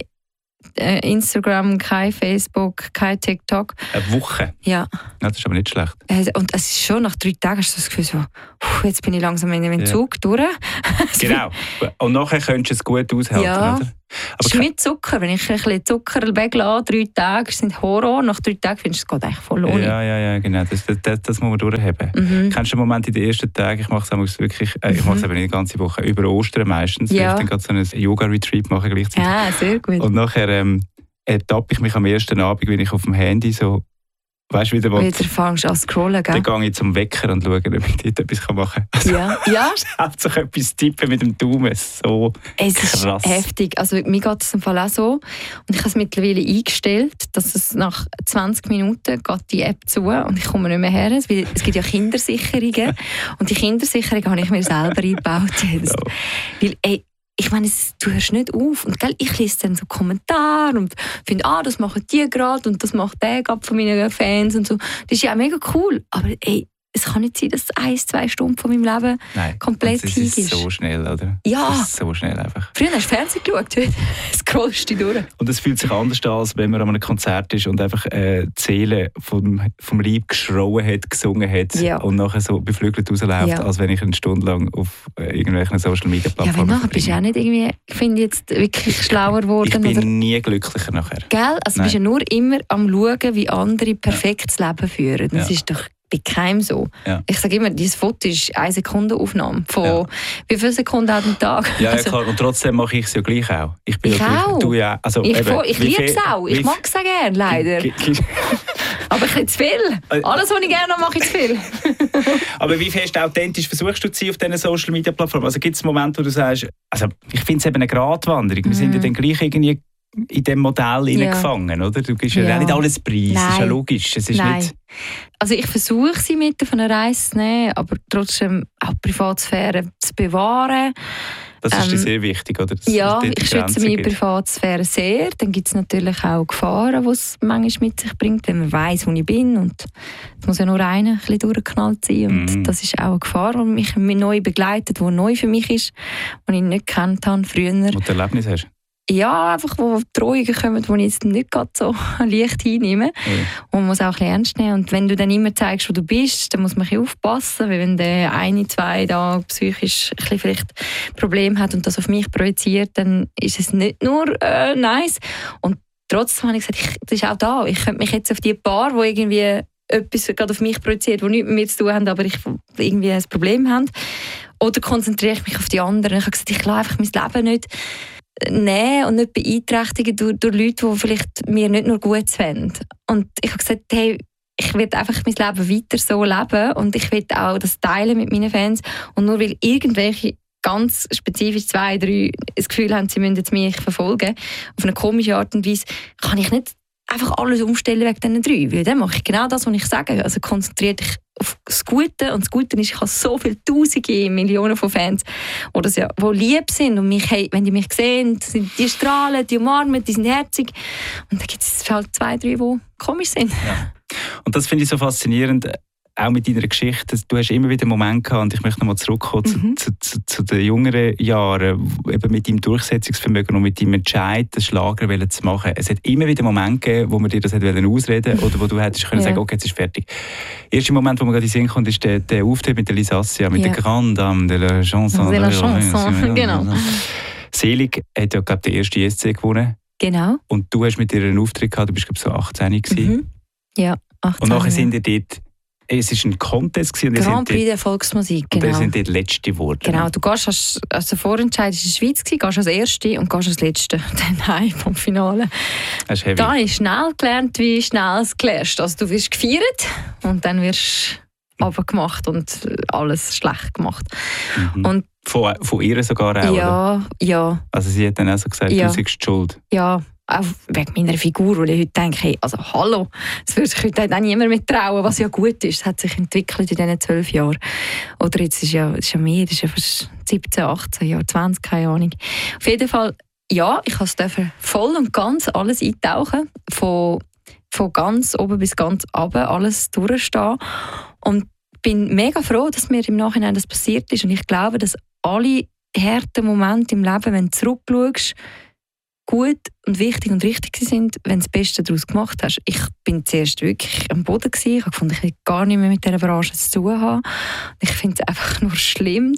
Instagram, kein Facebook, kein TikTok. Eine Woche? Ja. Das ist aber nicht schlecht. Und es ist schon nach 3 Tagen hast du das Gefühl so, jetzt bin ich langsam in dem Zug durch. Genau. Und nachher könntest du es gut aushalten, ja. oder? Es ist mit Zucker. Wenn ich ein bisschen Zucker weglasse, 3 Tage, sind Horror. Nach 3 Tagen findest du es geht eigentlich voll ohne. Ja, genau. Das muss man durchhaben. Kennst du den Moment in den ersten Tagen? Ich mache es wirklich, ich mache es eben nicht die ganze Woche, über Ostern meistens, weil ich dann gerade so ein Yoga-Retreat mache gleichzeitig. Ja, sehr gut. Und nachher ertappe ich mich am ersten Abend, wenn ich auf dem Handy so, weißt du, wieder fängst du an zu scrollen, gell? Dann gehe ich zum Wecker und schaue, ob ich dort etwas machen kann. Also, ja. Hauptsache etwas tippen mit dem Daumen, so es krass. Ist heftig. Also mir geht es im Fall auch so. Und ich habe es mittlerweile eingestellt, dass es nach 20 Minuten geht die App zu und ich komme nicht mehr her. Es gibt ja Kindersicherungen. Und die Kindersicherung habe ich mir selber eingebaut. Weil, ich meine, du hörst nicht auf. Und ich lese dann so Kommentare und finde, das machen die gerade und das macht der gerade von meinen Fans und so. Das ist ja auch mega cool. Aber es kann nicht sein, dass 1-2 Stunden von meinem Leben komplett hingehst. Das ist so schnell, oder? Ja. Das ist so schnell einfach. Früher hast du Fernsehen geschaut, heute scrollst du durch. Und es fühlt sich anders an, als wenn man an einem Konzert ist und einfach die Seele vom Leib geschrauen hat, gesungen hat und nachher so beflügelt rausläuft, als wenn ich eine Stunde lang auf irgendwelchen Social-Media-Plattformen Ja, weil nachher bist du auch nicht irgendwie, ich finde, jetzt wirklich schlauer geworden. Ich bin nie glücklicher nachher. Gell? Also du bist ja nur immer am schauen, wie andere perfektes Leben führen. Das ist doch bei keinem so. Ja. Ich sage immer, dieses Foto ist 1 Sekunde Aufnahme. Von wie viele Sekunden hat ein Tag? Ja, klar. Und trotzdem mache ich es ja gleich auch. Ich auch. Du ja. Also, ich liebe es auch. Ich mag es auch gerne, leider. Aber ich zu viel. Alles, was ich gerne mache, ich zu viel. Aber wie fest authentisch versuchst du zu sein auf diesen Social-Media-Plattformen? Also gibt es Momente, wo du sagst, also ich finde es eben eine Gratwanderung. Wir sind ja dann gleich irgendwie in diesem Modell hineingefangen, oder? Du gibst ja nicht alles preis, das ist ja logisch. Es ist nicht... Also ich versuche sie mit von einer Reise zu nehmen, aber trotzdem auch die Privatsphäre zu bewahren. Das ist dir sehr wichtig, oder? Ich schätze meine Privatsphäre sehr. Dann gibt es natürlich auch Gefahren, die es manchmal mit sich bringt, wenn man weiss, wo ich bin. Und es muss ja nur einer ein bisschen durchgeknallt sein. Und das ist auch eine Gefahr, die mich neu begleitet, die neu für mich ist, die ich nicht gekannt habe früher. Wo du Erlebnis hast? Ja, einfach wo Drohungen kommen, die ich jetzt nicht gerade so leicht hinnehme. Und man muss auch ein bisschen ernst nehmen. Und wenn du dann immer zeigst, wo du bist, dann muss man ein bisschen aufpassen, weil wenn der 1-2 da psychisch ein bisschen vielleicht Probleme hat und das auf mich projiziert, dann ist es nicht nur nice. Und trotzdem habe ich gesagt, das ist auch da. Ich könnte mich jetzt auf die paar, die irgendwie etwas gerade auf mich projiziert, die nichts mit mir zu tun haben, aber ich irgendwie ein Problem haben. Oder konzentriere ich mich auf die anderen. Ich habe gesagt, ich lasse einfach mein Leben nicht nehmen und nicht beeinträchtigen durch Leute, die vielleicht mir nicht nur gut wollen. Und ich habe gesagt, hey, ich will einfach mein Leben weiter so leben und ich will auch das teilen mit meinen Fans. Und nur weil irgendwelche ganz spezifisch 2, 3 das Gefühl haben, sie müssen jetzt mich verfolgen, auf eine komische Art und Weise, kann ich nicht einfach alles umstellen wegen diesen 3. Weil dann mache ich genau das, was ich sage. Also konzentriere dich auf das Gute. Und das Gute ist, ich habe so viele Tausende, Millionen von Fans, die lieb sind. Und mich, wenn die mich sehen, die strahlen, die umarmen, die sind herzig. Und dann gibt es halt 2, 3, die komisch sind. Ja. Und das finde ich so faszinierend, auch mit deiner Geschichte. Du hast immer wieder Momente gehabt, und ich möchte nochmal zurückkommen zu den jüngeren Jahren, eben mit deinem Durchsetzungsvermögen und mit deinem Entscheid, den Schlager zu machen. Es hat immer wieder Momente gegeben, wo man dir das ausreden wollte oder wo du hättest können sagen, okay, jetzt ist fertig. Der erste Moment, wo man gerade in den Sinn kommt, ist der Auftritt mit der Lisa Assia, mit der Grande Dame de la Chanson. Genau. Selig hat ja, glaube ich, den ersten ESC gewonnen. Genau. Und du hast mit ihr einen Auftritt gehabt, du bist, glaube ich, so 18 gewesen. Ja, 18. Und nachher sind ihr dort... Es war ein Contest. Grand Prix der Volksmusik, genau. Und wir sind dort Letzte geworden. Genau, du gehst als Vorentscheid in der Schweiz, gehst als Erste und gehst als Letzte. Dann heim vom Finale. Das ist heavy. Da habe ich schnell gelernt, wie schnell es klärst. Also du wirst gefeiert und dann wirst du runtergemacht und alles schlecht gemacht. Und von ihr sogar auch, oder? Ja. Also sie hat dann auch so gesagt, du seist schuld. Ja. Auch wegen meiner Figur, weil ich heute denke, hey, also hallo, das würde sich heute auch niemand mehr trauen, was ja gut ist. Es hat sich entwickelt in diesen 12 Jahren. Oder jetzt ist ja mehr, das ist ja fast 17, 18 Jahre, 20, keine Ahnung. Auf jeden Fall, ja, ich durfte voll und ganz alles eintauchen. Von von ganz oben bis ganz runter alles durchstehen. Und bin mega froh, dass mir im Nachhinein das passiert ist. Und ich glaube, dass alle harten Momente im Leben, wenn du zurückschaust, gut und wichtig und richtig sind, wenn du das Beste daraus gemacht hast. Ich bin zuerst wirklich am Boden gewesen. Ich habe gefunden, ich will gar nicht mehr mit dieser Branche zu tun haben. Ich finde es einfach nur schlimm.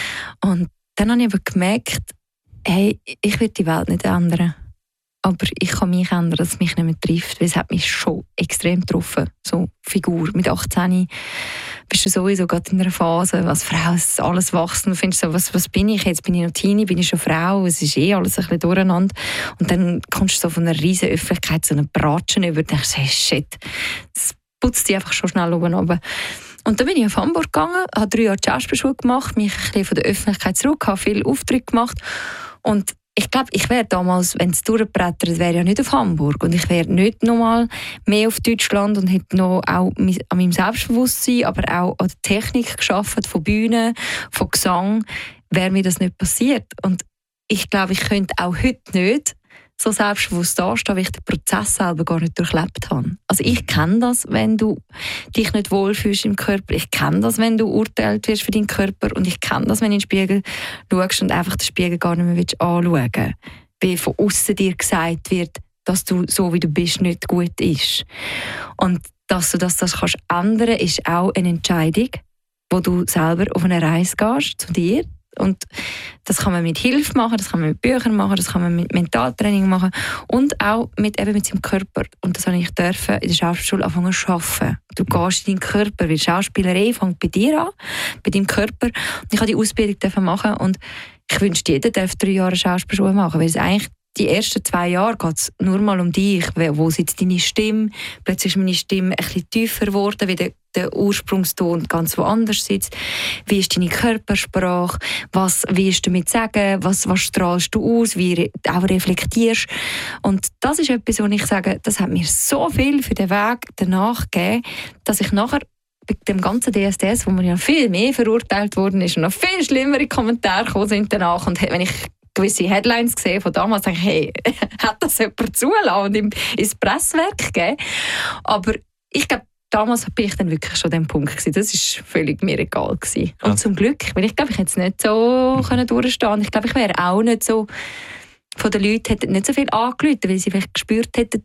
Und dann habe ich aber gemerkt, hey, ich will die Welt nicht ändern. Aber ich kann mich ändern, dass es mich nicht mehr trifft. Weil es hat mich schon extrem getroffen. So Figur. Mit 18 bist du sowieso gerade in einer Phase, als Frau ist alles wachsen. Du findest so, was bin ich jetzt? Bin ich noch Teenie? Bin ich schon Frau? Es ist alles ein bisschen durcheinander. Und dann kommst du so von einer riesen Öffentlichkeit so eine Bratschen über und denkst, hey, shit, das putzt dich einfach schon schnell oben runter. Und dann bin ich auf Hamburg gegangen, habe 3 Jahre die Schauspielschule gemacht, mich ein bisschen von der Öffentlichkeit zurück, habe viele Aufträge gemacht. Und ich glaube, ich wäre damals, wenn es durchbrettert, wäre ja nicht auf Hamburg. Und ich wäre nicht nochmal mehr auf Deutschland und hätte noch auch an meinem Selbstbewusstsein, aber auch an der Technik gearbeitet, von Bühne, von Gesang, wäre mir das nicht passiert. Und ich glaube, ich könnte auch heute nicht so selbstbewusst dastehen, weil ich den Prozess selber gar nicht durchlebt habe. Also ich kenne das, wenn du dich nicht wohlfühlst im Körper. Ich kenne das, wenn du urteilt wirst für deinen Körper. Und ich kenne das, wenn du in den Spiegel schaust und einfach den Spiegel gar nicht mehr anschauen willst. Weil von außen dir gesagt wird, dass du so, wie du bist, nicht gut ist. Und dass du das kannst ändern, ist auch eine Entscheidung, wo du selber auf eine Reise gehst, zu dir. Und das kann man mit Hilfe machen, das kann man mit Büchern machen, das kann man mit Mentaltraining machen und auch mit seinem Körper. Und das habe ich in der Schauspielschule anfangen zu arbeiten. Du gehst in deinen Körper, weil Schauspielerei fängt bei dir an, bei deinem Körper. Und ich habe die Ausbildung machen und ich wünschte, jeder darf 3 Jahre Schauspielschule machen, weil es eigentlich die ersten 2 Jahre geht es nur mal um dich. Wo sitzt deine Stimme? Plötzlich ist meine Stimme ein bisschen tiefer geworden, weil der Ursprungston ganz woanders sitzt. Wie ist deine Körpersprache? Was willst du damit sagen? Was strahlst du aus? Wie du auch reflektierst? Und das ist etwas, wo ich sage, das hat mir so viel für den Weg danach gegeben, dass ich nachher bei dem ganzen DSDS, wo man ja viel mehr verurteilt worden ist und noch viel schlimmere Kommentare gekommen sind danach. Und wenn ich gewisse Headlines gesehen von damals, denke ich, hey, hat das jemand zulassen und ins Presswerk gegeben? Aber ich glaube, damals bin ich dann wirklich schon an dem Punkt gewesen. Das war völlig mir egal gewesen. Und ja. Zum Glück, weil ich glaube, ich hätte es nicht so durchstehen. Ich glaube, ich wäre auch nicht so, von den Leuten hätten nicht so viel angerufen, weil sie vielleicht gespürt hätten,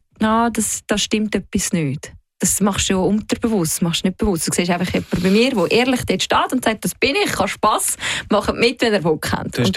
da stimmt etwas nicht. Das machst du ja unterbewusst, das machst du nicht bewusst. Du siehst einfach jemanden bei mir, der ehrlich dort steht und sagt, das bin ich habe Spass, macht mit, wenn er Bock hat. Du hast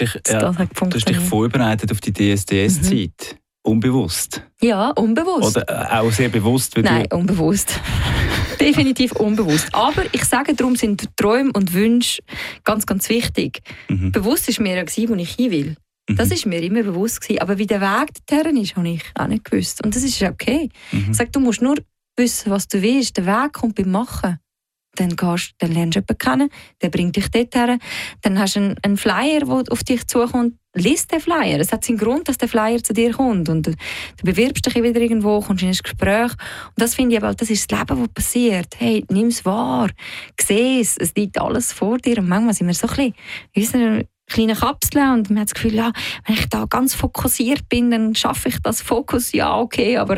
dich vorbereitet auf die DSDS-Zeit? Unbewusst? Ja, unbewusst. Oder auch sehr bewusst? Nein, unbewusst. Definitiv unbewusst. Aber ich sage, darum sind Träume und Wünsche ganz, ganz wichtig. Bewusst war mir ja, wo ich hin will. Das war mir immer bewusst gewesen. Aber wie der Weg dorthin ist, habe ich auch nicht gewusst. Und das ist okay. Ich sage, du musst nur wissen, was du willst. Der Weg kommt beim Machen. Dann lernst du jemanden kennen, der bringt dich dort her. Dann hast du einen Flyer, der auf dich zukommt. Lies den Flyer. Es hat seinen Grund, dass der Flyer zu dir kommt. Und du bewirbst dich wieder irgendwo, kommst in ein Gespräch. Und das finde ich aber, das ist das Leben, was passiert. Hey, nimm es wahr. Sieh es. Es liegt alles vor dir. Und manchmal sind wir so ein bisschen in einer kleinen Kapsel und man hat das Gefühl, ja, wenn ich da ganz fokussiert bin, dann schaffe ich das Fokus. Ja, okay, aber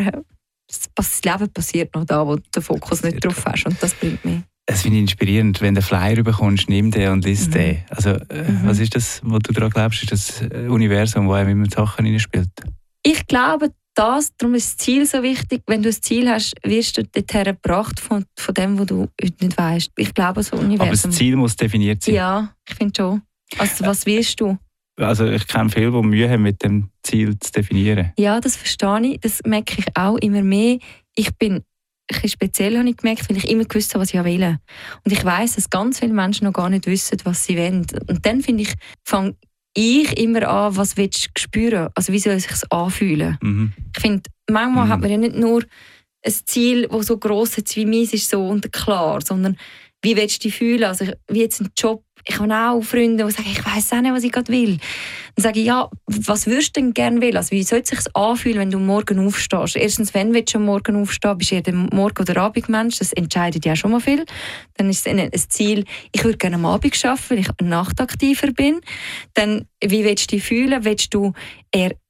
das Leben passiert noch da, wo du den Fokus nicht drauf hast. Und das bringt mich. Es finde ich inspirierend, wenn du einen Flyer bekommst, nimm den und lies den. Also, was ist das, was du daran glaubst? Ist das Universum, das einem immer die Sachen hineinspielt? Ich glaube, darum ist das Ziel so wichtig. Wenn du ein Ziel hast, wirst du dorthin gebracht von dem, was du heute nicht weißt. Ich glaube, so Universum. Aber das Ziel muss definiert sein. Ja, ich finde schon. Also, was willst du? Also ich kenne viele, die Mühe haben, mit dem Ziel zu definieren. Ja, das verstehe ich. Das merke ich auch immer mehr. Ich bin ein bisschen speziell, habe ich gemerkt, weil ich immer gewusst habe, was ich will. Und ich weiss, dass ganz viele Menschen noch gar nicht wissen, was sie wollen. Und dann fange ich immer an, was willst du spüren? Also wie soll es sich anfühlen? Ich finde, manchmal hat man ja nicht nur ein Ziel, das so gross ist wie meins, ist so und klar, sondern wie willst du dich fühlen? Also wie jetzt ein Job. Ich habe auch Freunde, die sagen, ich weiss auch nicht, was ich gerade will. Dann sage ich, ja, was würdest du denn gerne will? Also wie soll es sich anfühlen, wenn du morgen aufstehst? Erstens, wenn willst du am Morgen aufstehen? Bist du eher der Morgen- oder Abendmensch? Das entscheidet ja schon mal viel. Dann ist es ein Ziel, ich würde gerne am Abend arbeiten, weil ich nachtaktiver bin. Dann, wie willst du dich fühlen? Willst du eher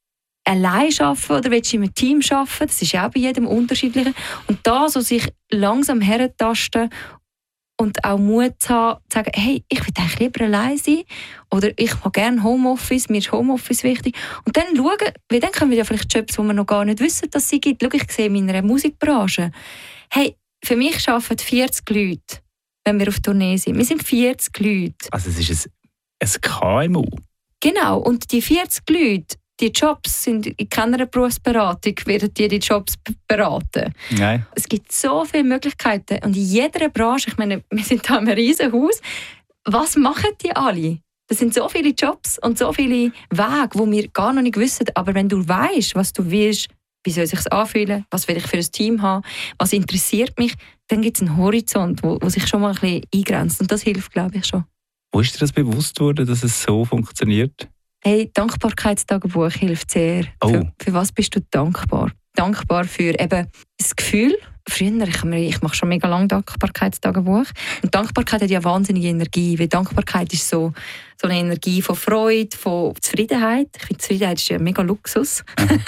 allein arbeiten oder willst du in einem Team arbeiten? Das ist ja auch bei jedem unterschiedlich. Und da so sich langsam herentasten und auch Mut zu haben, zu sagen, hey, ich will eigentlich lieber allein sein oder ich mag gerne Homeoffice, mir ist Homeoffice wichtig. Und dann schauen, weil dann können wir ja vielleicht Jobs, die wir noch gar nicht wissen, dass sie gibt. Schau, ich sehe in meiner Musikbranche, hey, für mich arbeiten 40 Leute, wenn wir auf Tournee sind. Wir sind 40 Leute. Also es ist ein KMU. Genau, und die 40 Leute, die Jobs sind in keiner Berufsberatung, werden die Jobs beraten. Nein. Es gibt so viele Möglichkeiten und in jeder Branche, ich meine, wir sind hier in einem riesen Haus, was machen die alle? Das sind so viele Jobs und so viele Wege, die wir gar noch nicht wissen. Aber wenn du weißt, was du willst, wie soll es sich anfühlen, was will ich für ein Team haben, was interessiert mich, dann gibt es einen Horizont, wo sich schon mal ein bisschen eingrenzt. Und das hilft, glaube ich, schon. Wo ist dir das bewusst worden, dass es so funktioniert? Hey, Dankbarkeitstagebuch hilft sehr. Oh. Für was bist du dankbar? Dankbar für eben das Gefühl. Früher, ich mache schon mega lange Dankbarkeitstagebuch. Und Dankbarkeit hat ja wahnsinnige Energie. Weil Dankbarkeit ist so eine Energie von Freude, von Zufriedenheit. Ich finde, Zufriedenheit ist ja mega Luxus.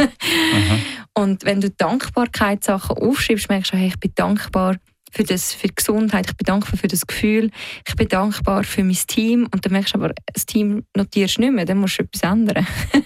Und wenn du Dankbarkeitssachen aufschreibst, merkst du, hey, ich bin dankbar für die Gesundheit, ich bin dankbar für das Gefühl, ich bin dankbar für mein Team. Und dann merkst du aber, das Team notierst du nicht mehr, dann musst du etwas ändern.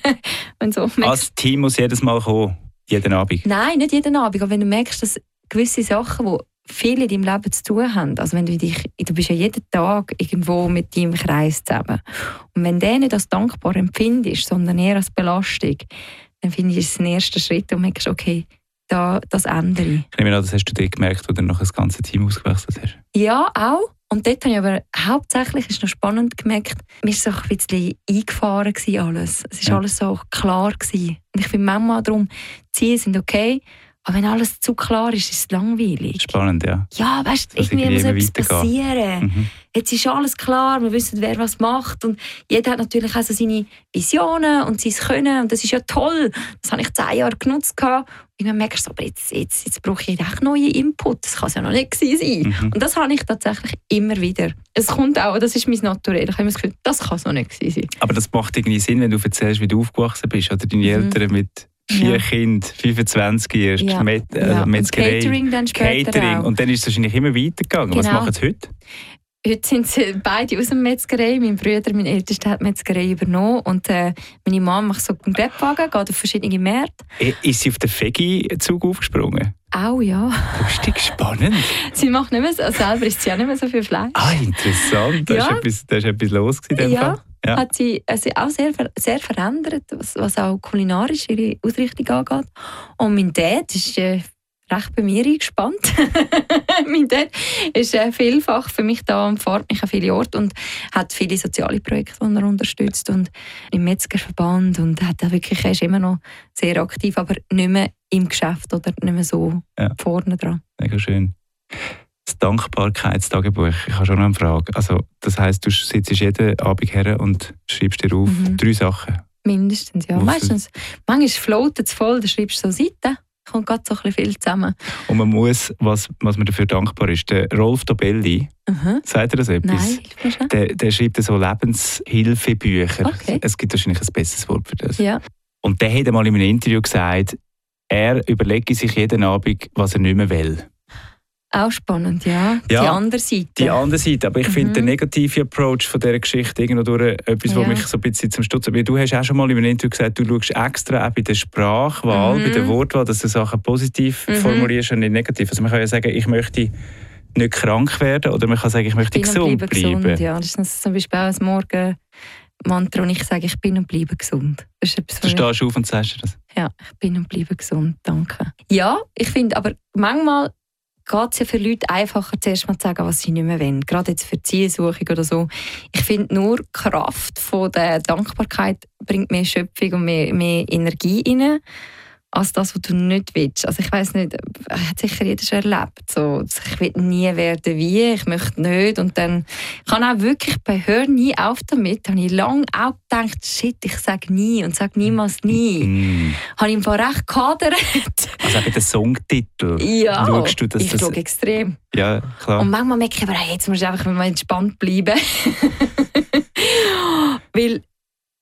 Das Team muss jedes Mal kommen, jeden Abend? Nein, nicht jeden Abend, aber wenn du merkst, dass gewisse Sachen, die viel in deinem Leben zu tun haben, also wenn du bist ja jeden Tag irgendwo mit deinem Kreis zusammen. Und wenn du nicht als dankbar empfindest, sondern eher als Belastung, dann finde ich, ist es ein erster Schritt und merkst, okay, das ändere ich. Ich nehme an, das hast du dort gemerkt, wo du noch das ganze Team ausgewechselt hast. Ja, auch. Und dort habe ich aber hauptsächlich, ist noch spannend gemerkt, mir war so ein bisschen eingefahren alles. Es war alles so klar gewesen. Und ich finde manchmal darum, Ziele sind okay, aber wenn alles zu klar ist, ist es langweilig. Spannend, ja. Ja, weißt du, irgendwie muss etwas passieren. Jetzt ist alles klar, wir wissen, wer was macht. Und jeder hat natürlich auch so seine Visionen und sein Können. Und das ist ja toll. Das habe ich 10 Jahre genutzt. Und dann merkst du, aber jetzt brauche ich echt neue Input. Das kann es ja noch nicht sein. Und das habe ich tatsächlich immer wieder. Es kommt auch, das ist mein Naturell. Ich habe immer das Gefühl, das kann es noch nicht sein. Aber das macht irgendwie Sinn, wenn du erzählst, wie du aufgewachsen bist. Oder deine Eltern mit 4 Kindern, 25 erst, Metzgerei, Catering dann später Catering. auch. Und dann ist es wahrscheinlich immer weitergegangen. Genau. Was machen sie heute? Heute sind sie beide aus der Metzgerei. Mein Bruder, mein Ältester, hat die Metzgerei übernommen. Und meine Mama macht so einen Grabwagen, geht auf verschiedene Märkte. Ist sie auf den Veggie-Zug aufgesprungen? Auch, ja. Das ist spannend. Sie macht nicht mehr so, selber isst sie auch nicht mehr so viel Fleisch. Ah, interessant. Da ist etwas los in dem Fall. Ja. Hat sie auch sehr verändert, was auch kulinarisch ihre Ausrichtung angeht. Und mein Dad ist recht bei mir eingespannt. Mein Dad ist vielfach für mich da und fährt mich an viele Orte und hat viele soziale Projekte, die er unterstützt und im Metzgerverband und er ist immer noch sehr aktiv, aber nicht mehr im Geschäft oder nicht mehr so vorne dran. Mega schön. Das Dankbarkeitstagebuch, ich habe schon noch eine Frage. Also, das heisst, du sitzt jeden Abend her und schreibst dir auf 3 Sachen? Mindestens, ja. Meistens. Manchmal floatet es voll, dann schreibst du so Seiten. Kommt gerade so ein bisschen viel zusammen. Und man muss, was man dafür dankbar ist, der Rolf Dobelli, sagt er das etwas? Nein, der schreibt so Lebenshilfebücher. Okay. Es gibt wahrscheinlich ein besseres Wort für das. Ja. Und der hat einmal in einem Interview gesagt, er überlege sich jeden Abend, was er nicht mehr will. Auch spannend, ja. Die andere Seite. Die andere Seite, aber ich finde den negativen Approach von dieser Geschichte irgendwo durch etwas, was mich so ein bisschen zum Stutzen bringt. Du hast auch schon mal in einem Interview gesagt, du schaust extra auch bei der Sprachwahl, bei der Wortwahl, dass du Sachen positiv formulierst und nicht negativ. Also man kann ja sagen, ich möchte nicht krank werden oder man kann sagen, ich möchte gesund bleiben. Ja, das ist zum Beispiel auch ein Morgenmantra und ich sage, ich bin und bleibe gesund. Das ist etwas, du stehst auf und sagst das? Ja, ich bin und bleibe gesund, danke. Ja, ich finde aber manchmal geht es ja für Leute einfacher, zuerst mal zu sagen, was sie nicht mehr wollen. Gerade jetzt für Zielsuchung oder so. Ich finde, nur die Kraft von der Dankbarkeit bringt mehr Schöpfung und mehr Energie rein, als das, was du nicht willst. Also ich weiss nicht, hat sicher jeder schon erlebt. So, ich will nie werden wie, ich möchte nicht. Und dann kann auch wirklich bei «Hör nie auf damit», habe ich lange auch gedacht, shit, ich sage nie und sage niemals nie. Habe ich im Fall recht gehadert. Also auch bei den Songtitel. Ja, schaust du, dass ich schaue extrem. Ja, klar. Und manchmal merke ich aber, hey, jetzt musst du einfach mal entspannt bleiben. Weil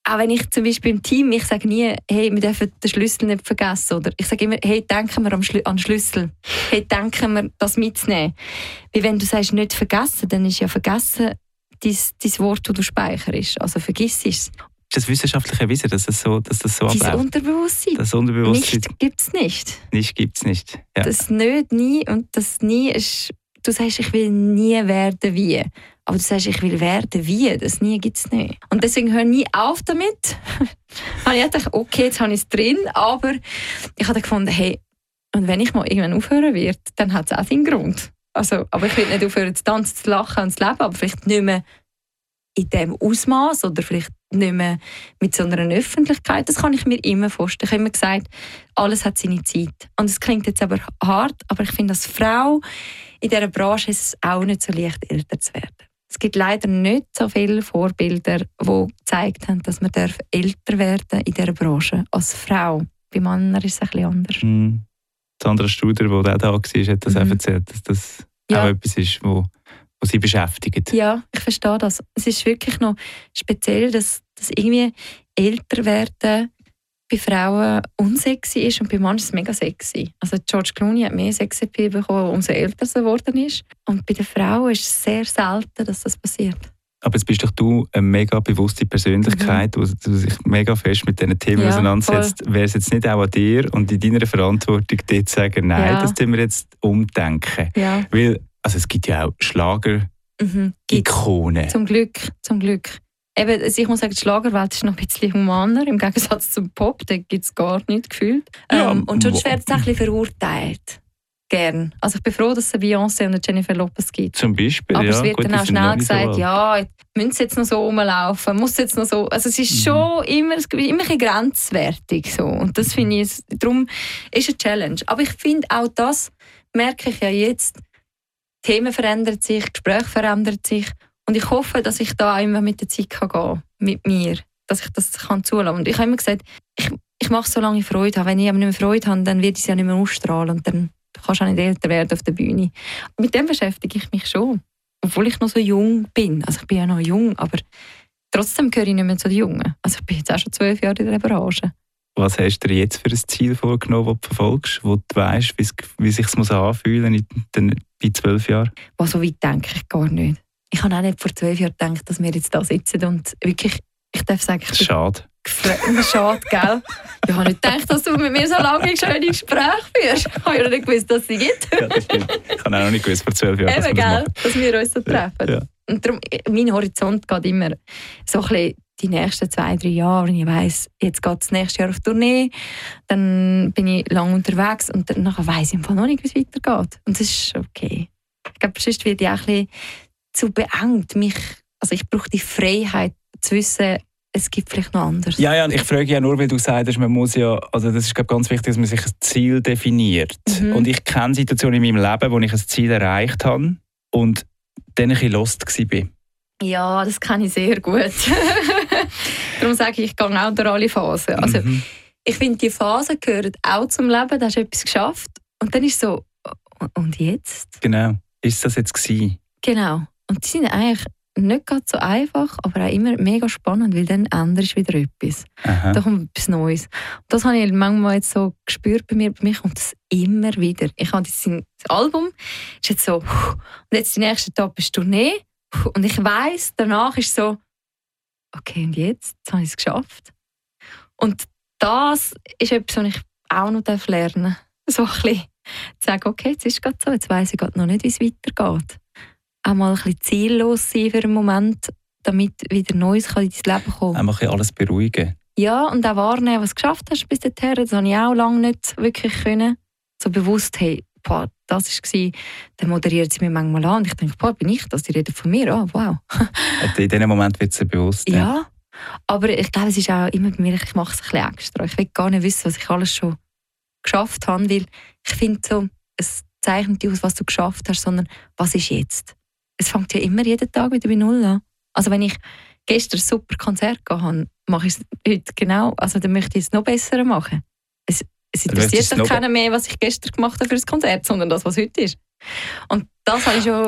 auch wenn ich zum Beispiel im Team, ich sage nie, hey, wir dürfen den Schlüssel nicht vergessen. Oder ich sage immer, hey, denken wir an den Schlüssel. Hey, denken wir, das mitzunehmen. Weil wenn du sagst, nicht vergessen, dann ist ja vergessen dein Wort, das du speicherst. Also vergiss es. Ist das wissenschaftlich erwiesen, dass das so abläuft? Dein Unterbewusstsein. Das Unterbewusstsein. Nicht gibt es nicht. Nicht gibt es nicht. Ja. Das nicht, nie und das nie ist... Du sagst, ich will nie werden wie. Aber du sagst, ich will werden wie. Das nie gibt es nicht. Und deswegen höre ich nie auf damit. Habe ich gedacht, okay, jetzt habe ich es drin. Aber ich habe gefunden, hey, und wenn ich mal irgendwann aufhören werde, dann hat es auch seinen Grund. Also, aber ich will nicht aufhören zu tanzen, zu lachen und zu leben, aber vielleicht nicht mehr in diesem Ausmaß oder vielleicht nicht mehr mit so einer Öffentlichkeit. Das kann ich mir immer vorstellen. Ich habe immer gesagt, alles hat seine Zeit. Und es klingt jetzt aber hart, aber ich finde, als Frau in dieser Branche ist es auch nicht so leicht, älter zu werden. Es gibt leider nicht so viele Vorbilder, die gezeigt haben, dass man älter werden in dieser Branche als Frau. Bei Männern ist es ein bisschen anders. Sandra Studer, die auch da war, hat das auch erzählt, dass das auch etwas ist, was sie beschäftigt. Ja, ich verstehe das. Es ist wirklich noch speziell, dass irgendwie älter werden bei Frauen unsexy ist und bei Männern ist es mega sexy. Also George Clooney hat mehr Sexappeal bekommen, umso älter er geworden ist. Und bei den Frauen ist es sehr selten, dass das passiert. Aber jetzt bist doch du eine mega bewusste Persönlichkeit, die sich mega fest mit diesen Themen auseinandersetzt. Wäre es jetzt nicht auch an dir und in deiner Verantwortung, dort zu sagen, nein, das tun wir jetzt umdenken? Ja. Weil also es gibt ja auch Schlager-Ikonen. Zum Glück. Eben, ich muss sagen, die Schlagerwelt ist noch ein bisschen humaner, im Gegensatz zum Pop, da gibt es gar nicht gefühlt. Und schon wird es ein bisschen verurteilt. Gern. Also ich bin froh, dass es Beyoncé und Jennifer Lopez gibt. Zum Beispiel, aber es wird dann auch schnell gesagt, müssen sie jetzt noch so rumlaufen, muss jetzt noch so. Also es ist schon immer ein bisschen grenzwertig so. Und das finde ich, darum ist eine Challenge. Aber ich finde auch das, merke ich ja jetzt, Themen verändern sich, Gespräche verändern sich. Und ich hoffe, dass ich da immer mit der Zeit gehen kann, mit mir, dass ich das kann zulassen. Und ich habe immer gesagt, ich mache es, solange ich Freude habe. Wenn ich aber nicht mehr Freude habe, dann wird es ja nicht mehr ausstrahlen und dann kannst du auch nicht älter werden auf der Bühne. Mit dem beschäftige ich mich schon, obwohl ich noch so jung bin. Also ich bin ja noch jung, aber trotzdem gehöre ich nicht mehr zu den Jungen. Also ich bin jetzt auch schon 12 Jahre in dieser Branche. Was hast du dir jetzt für ein Ziel vorgenommen, das du verfolgst, wo du weißt, wie es sich anfühlen muss bei 12 Jahren? So weit denke ich gar nicht. Ich habe auch nicht vor 12 Jahren gedacht, dass wir jetzt da sitzen und wirklich, ich darf sagen... Schade. Schade, gell? Ich habe nicht gedacht, dass du mit mir so lange schöne Gespräche führst. Ich habe ja nicht gewusst, dass es sie gibt. Ja, das stimmt. Ich habe auch noch nicht gewusst vor 12 Jahren, eben, dass wir uns so treffen. Ja. Und darum, mein Horizont geht immer so ein bisschen die nächsten 2-3 Jahre. Und ich weiss, jetzt geht es nächstes Jahr auf Tournee, dann bin ich lange unterwegs und dann weiss ich einfach noch nicht, wie es weitergeht. Und das ist okay. Ich glaube, sonst werde ich auch ein bisschen zu beengt. Also ich brauche die Freiheit zu wissen, es gibt vielleicht noch anders. Ja, ich frage ja nur, weil du sagst, man muss ja, also das ist glaube ganz wichtig, dass man sich ein Ziel definiert. Und ich kenne Situationen in meinem Leben, wo ich ein Ziel erreicht habe und dann ein bisschen lost war. Ja, das kenne ich sehr gut. Darum sage ich gehe auch durch alle Phasen. Also, ich finde, die Phasen gehören auch zum Leben, da hast du etwas geschafft. Und dann ist so, und jetzt? Genau, ist das jetzt gewesen? Genau. Und die sind eigentlich nicht ganz so einfach, aber auch immer mega spannend, weil dann ändert wieder etwas. Aha. Da kommt etwas Neues. Und das habe ich manchmal jetzt so gespürt bei mir. Bei mir kommt das immer wieder. Ich habe das Album, ist jetzt so, und jetzt die nächste Etappe ist Tournee. Und ich weiss, danach ist so, okay, und jetzt habe ich es geschafft. Und das ist etwas, was ich auch noch lernen darf. So ein bisschen zu sagen, okay, jetzt ist es gerade so, jetzt weiss ich gerade noch nicht, wie es weitergeht. Auch mal ein bisschen ziellos sein für einen Moment, damit wieder Neues in dein Leben kommen kann. Einfach alles beruhigen. Ja, und auch wahrnehmen, was du geschafft hast bis dahin. Das konnte ich auch lange nicht wirklich können. So bewusst, hey, boah, das war, dann moderiert sie mir manchmal an und ich denke, boah, bin ich das? Die reden von mir, wow. In diesem Moment wird es dir bewusst. Ja, aber ich glaube, es ist auch immer bei mir, ich mache es ein bisschen extra. Ich will gar nicht wissen, was ich alles schon geschafft habe, weil ich finde so, es zeichnet nicht aus, was du geschafft hast, sondern was ist jetzt? Es fängt ja immer jeden Tag wieder bei Null an. Also wenn ich gestern ein super Konzert gehabt habe, mache ich es heute genau, also dann möchte ich es noch besser machen. Es interessiert doch keiner mehr, was ich gestern gemacht habe für das Konzert, sondern das, was heute ist. Und das habe ich schon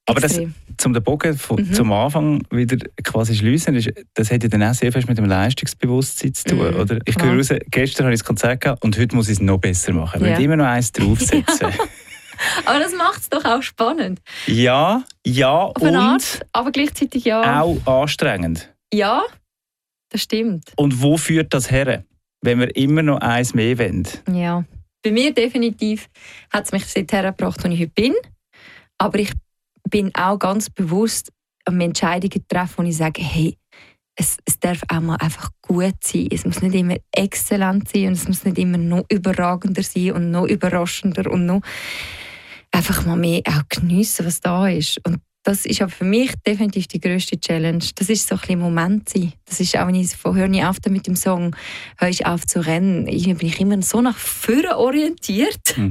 Aber das, zum den Bogen zum Anfang wieder quasi schliessen, das hat ja dann auch sehr fest mit dem Leistungsbewusstsein zu tun. Oder? Ich höre raus, gestern habe ich das Konzert gehabt und heute muss ich es noch besser machen. Ich will immer noch eins draufsetzen. Aber das macht es doch auch spannend. Ja, auf eine Art, aber gleichzeitig ja. Auch anstrengend. Ja, das stimmt. Und wo führt das her, wenn wir immer noch eins mehr wollen? Ja, bei mir definitiv hat es mich dorthin gebracht, wo ich heute bin. Aber ich bin auch ganz bewusst an Entscheidungen treffen, wo ich sage, hey, es darf auch mal einfach gut sein. Es muss nicht immer exzellent sein und es muss nicht immer noch überragender sein und noch überraschender und noch einfach mal mehr auch geniessen, was da ist. Und das ist aber für mich definitiv die grösste Challenge. Das ist so ein bisschen Moment sein. Das ist auch, wenn ich höre ich auf mit dem Song, höre ich auf zu rennen. Irgendwie bin ich immer so nach vorne orientiert.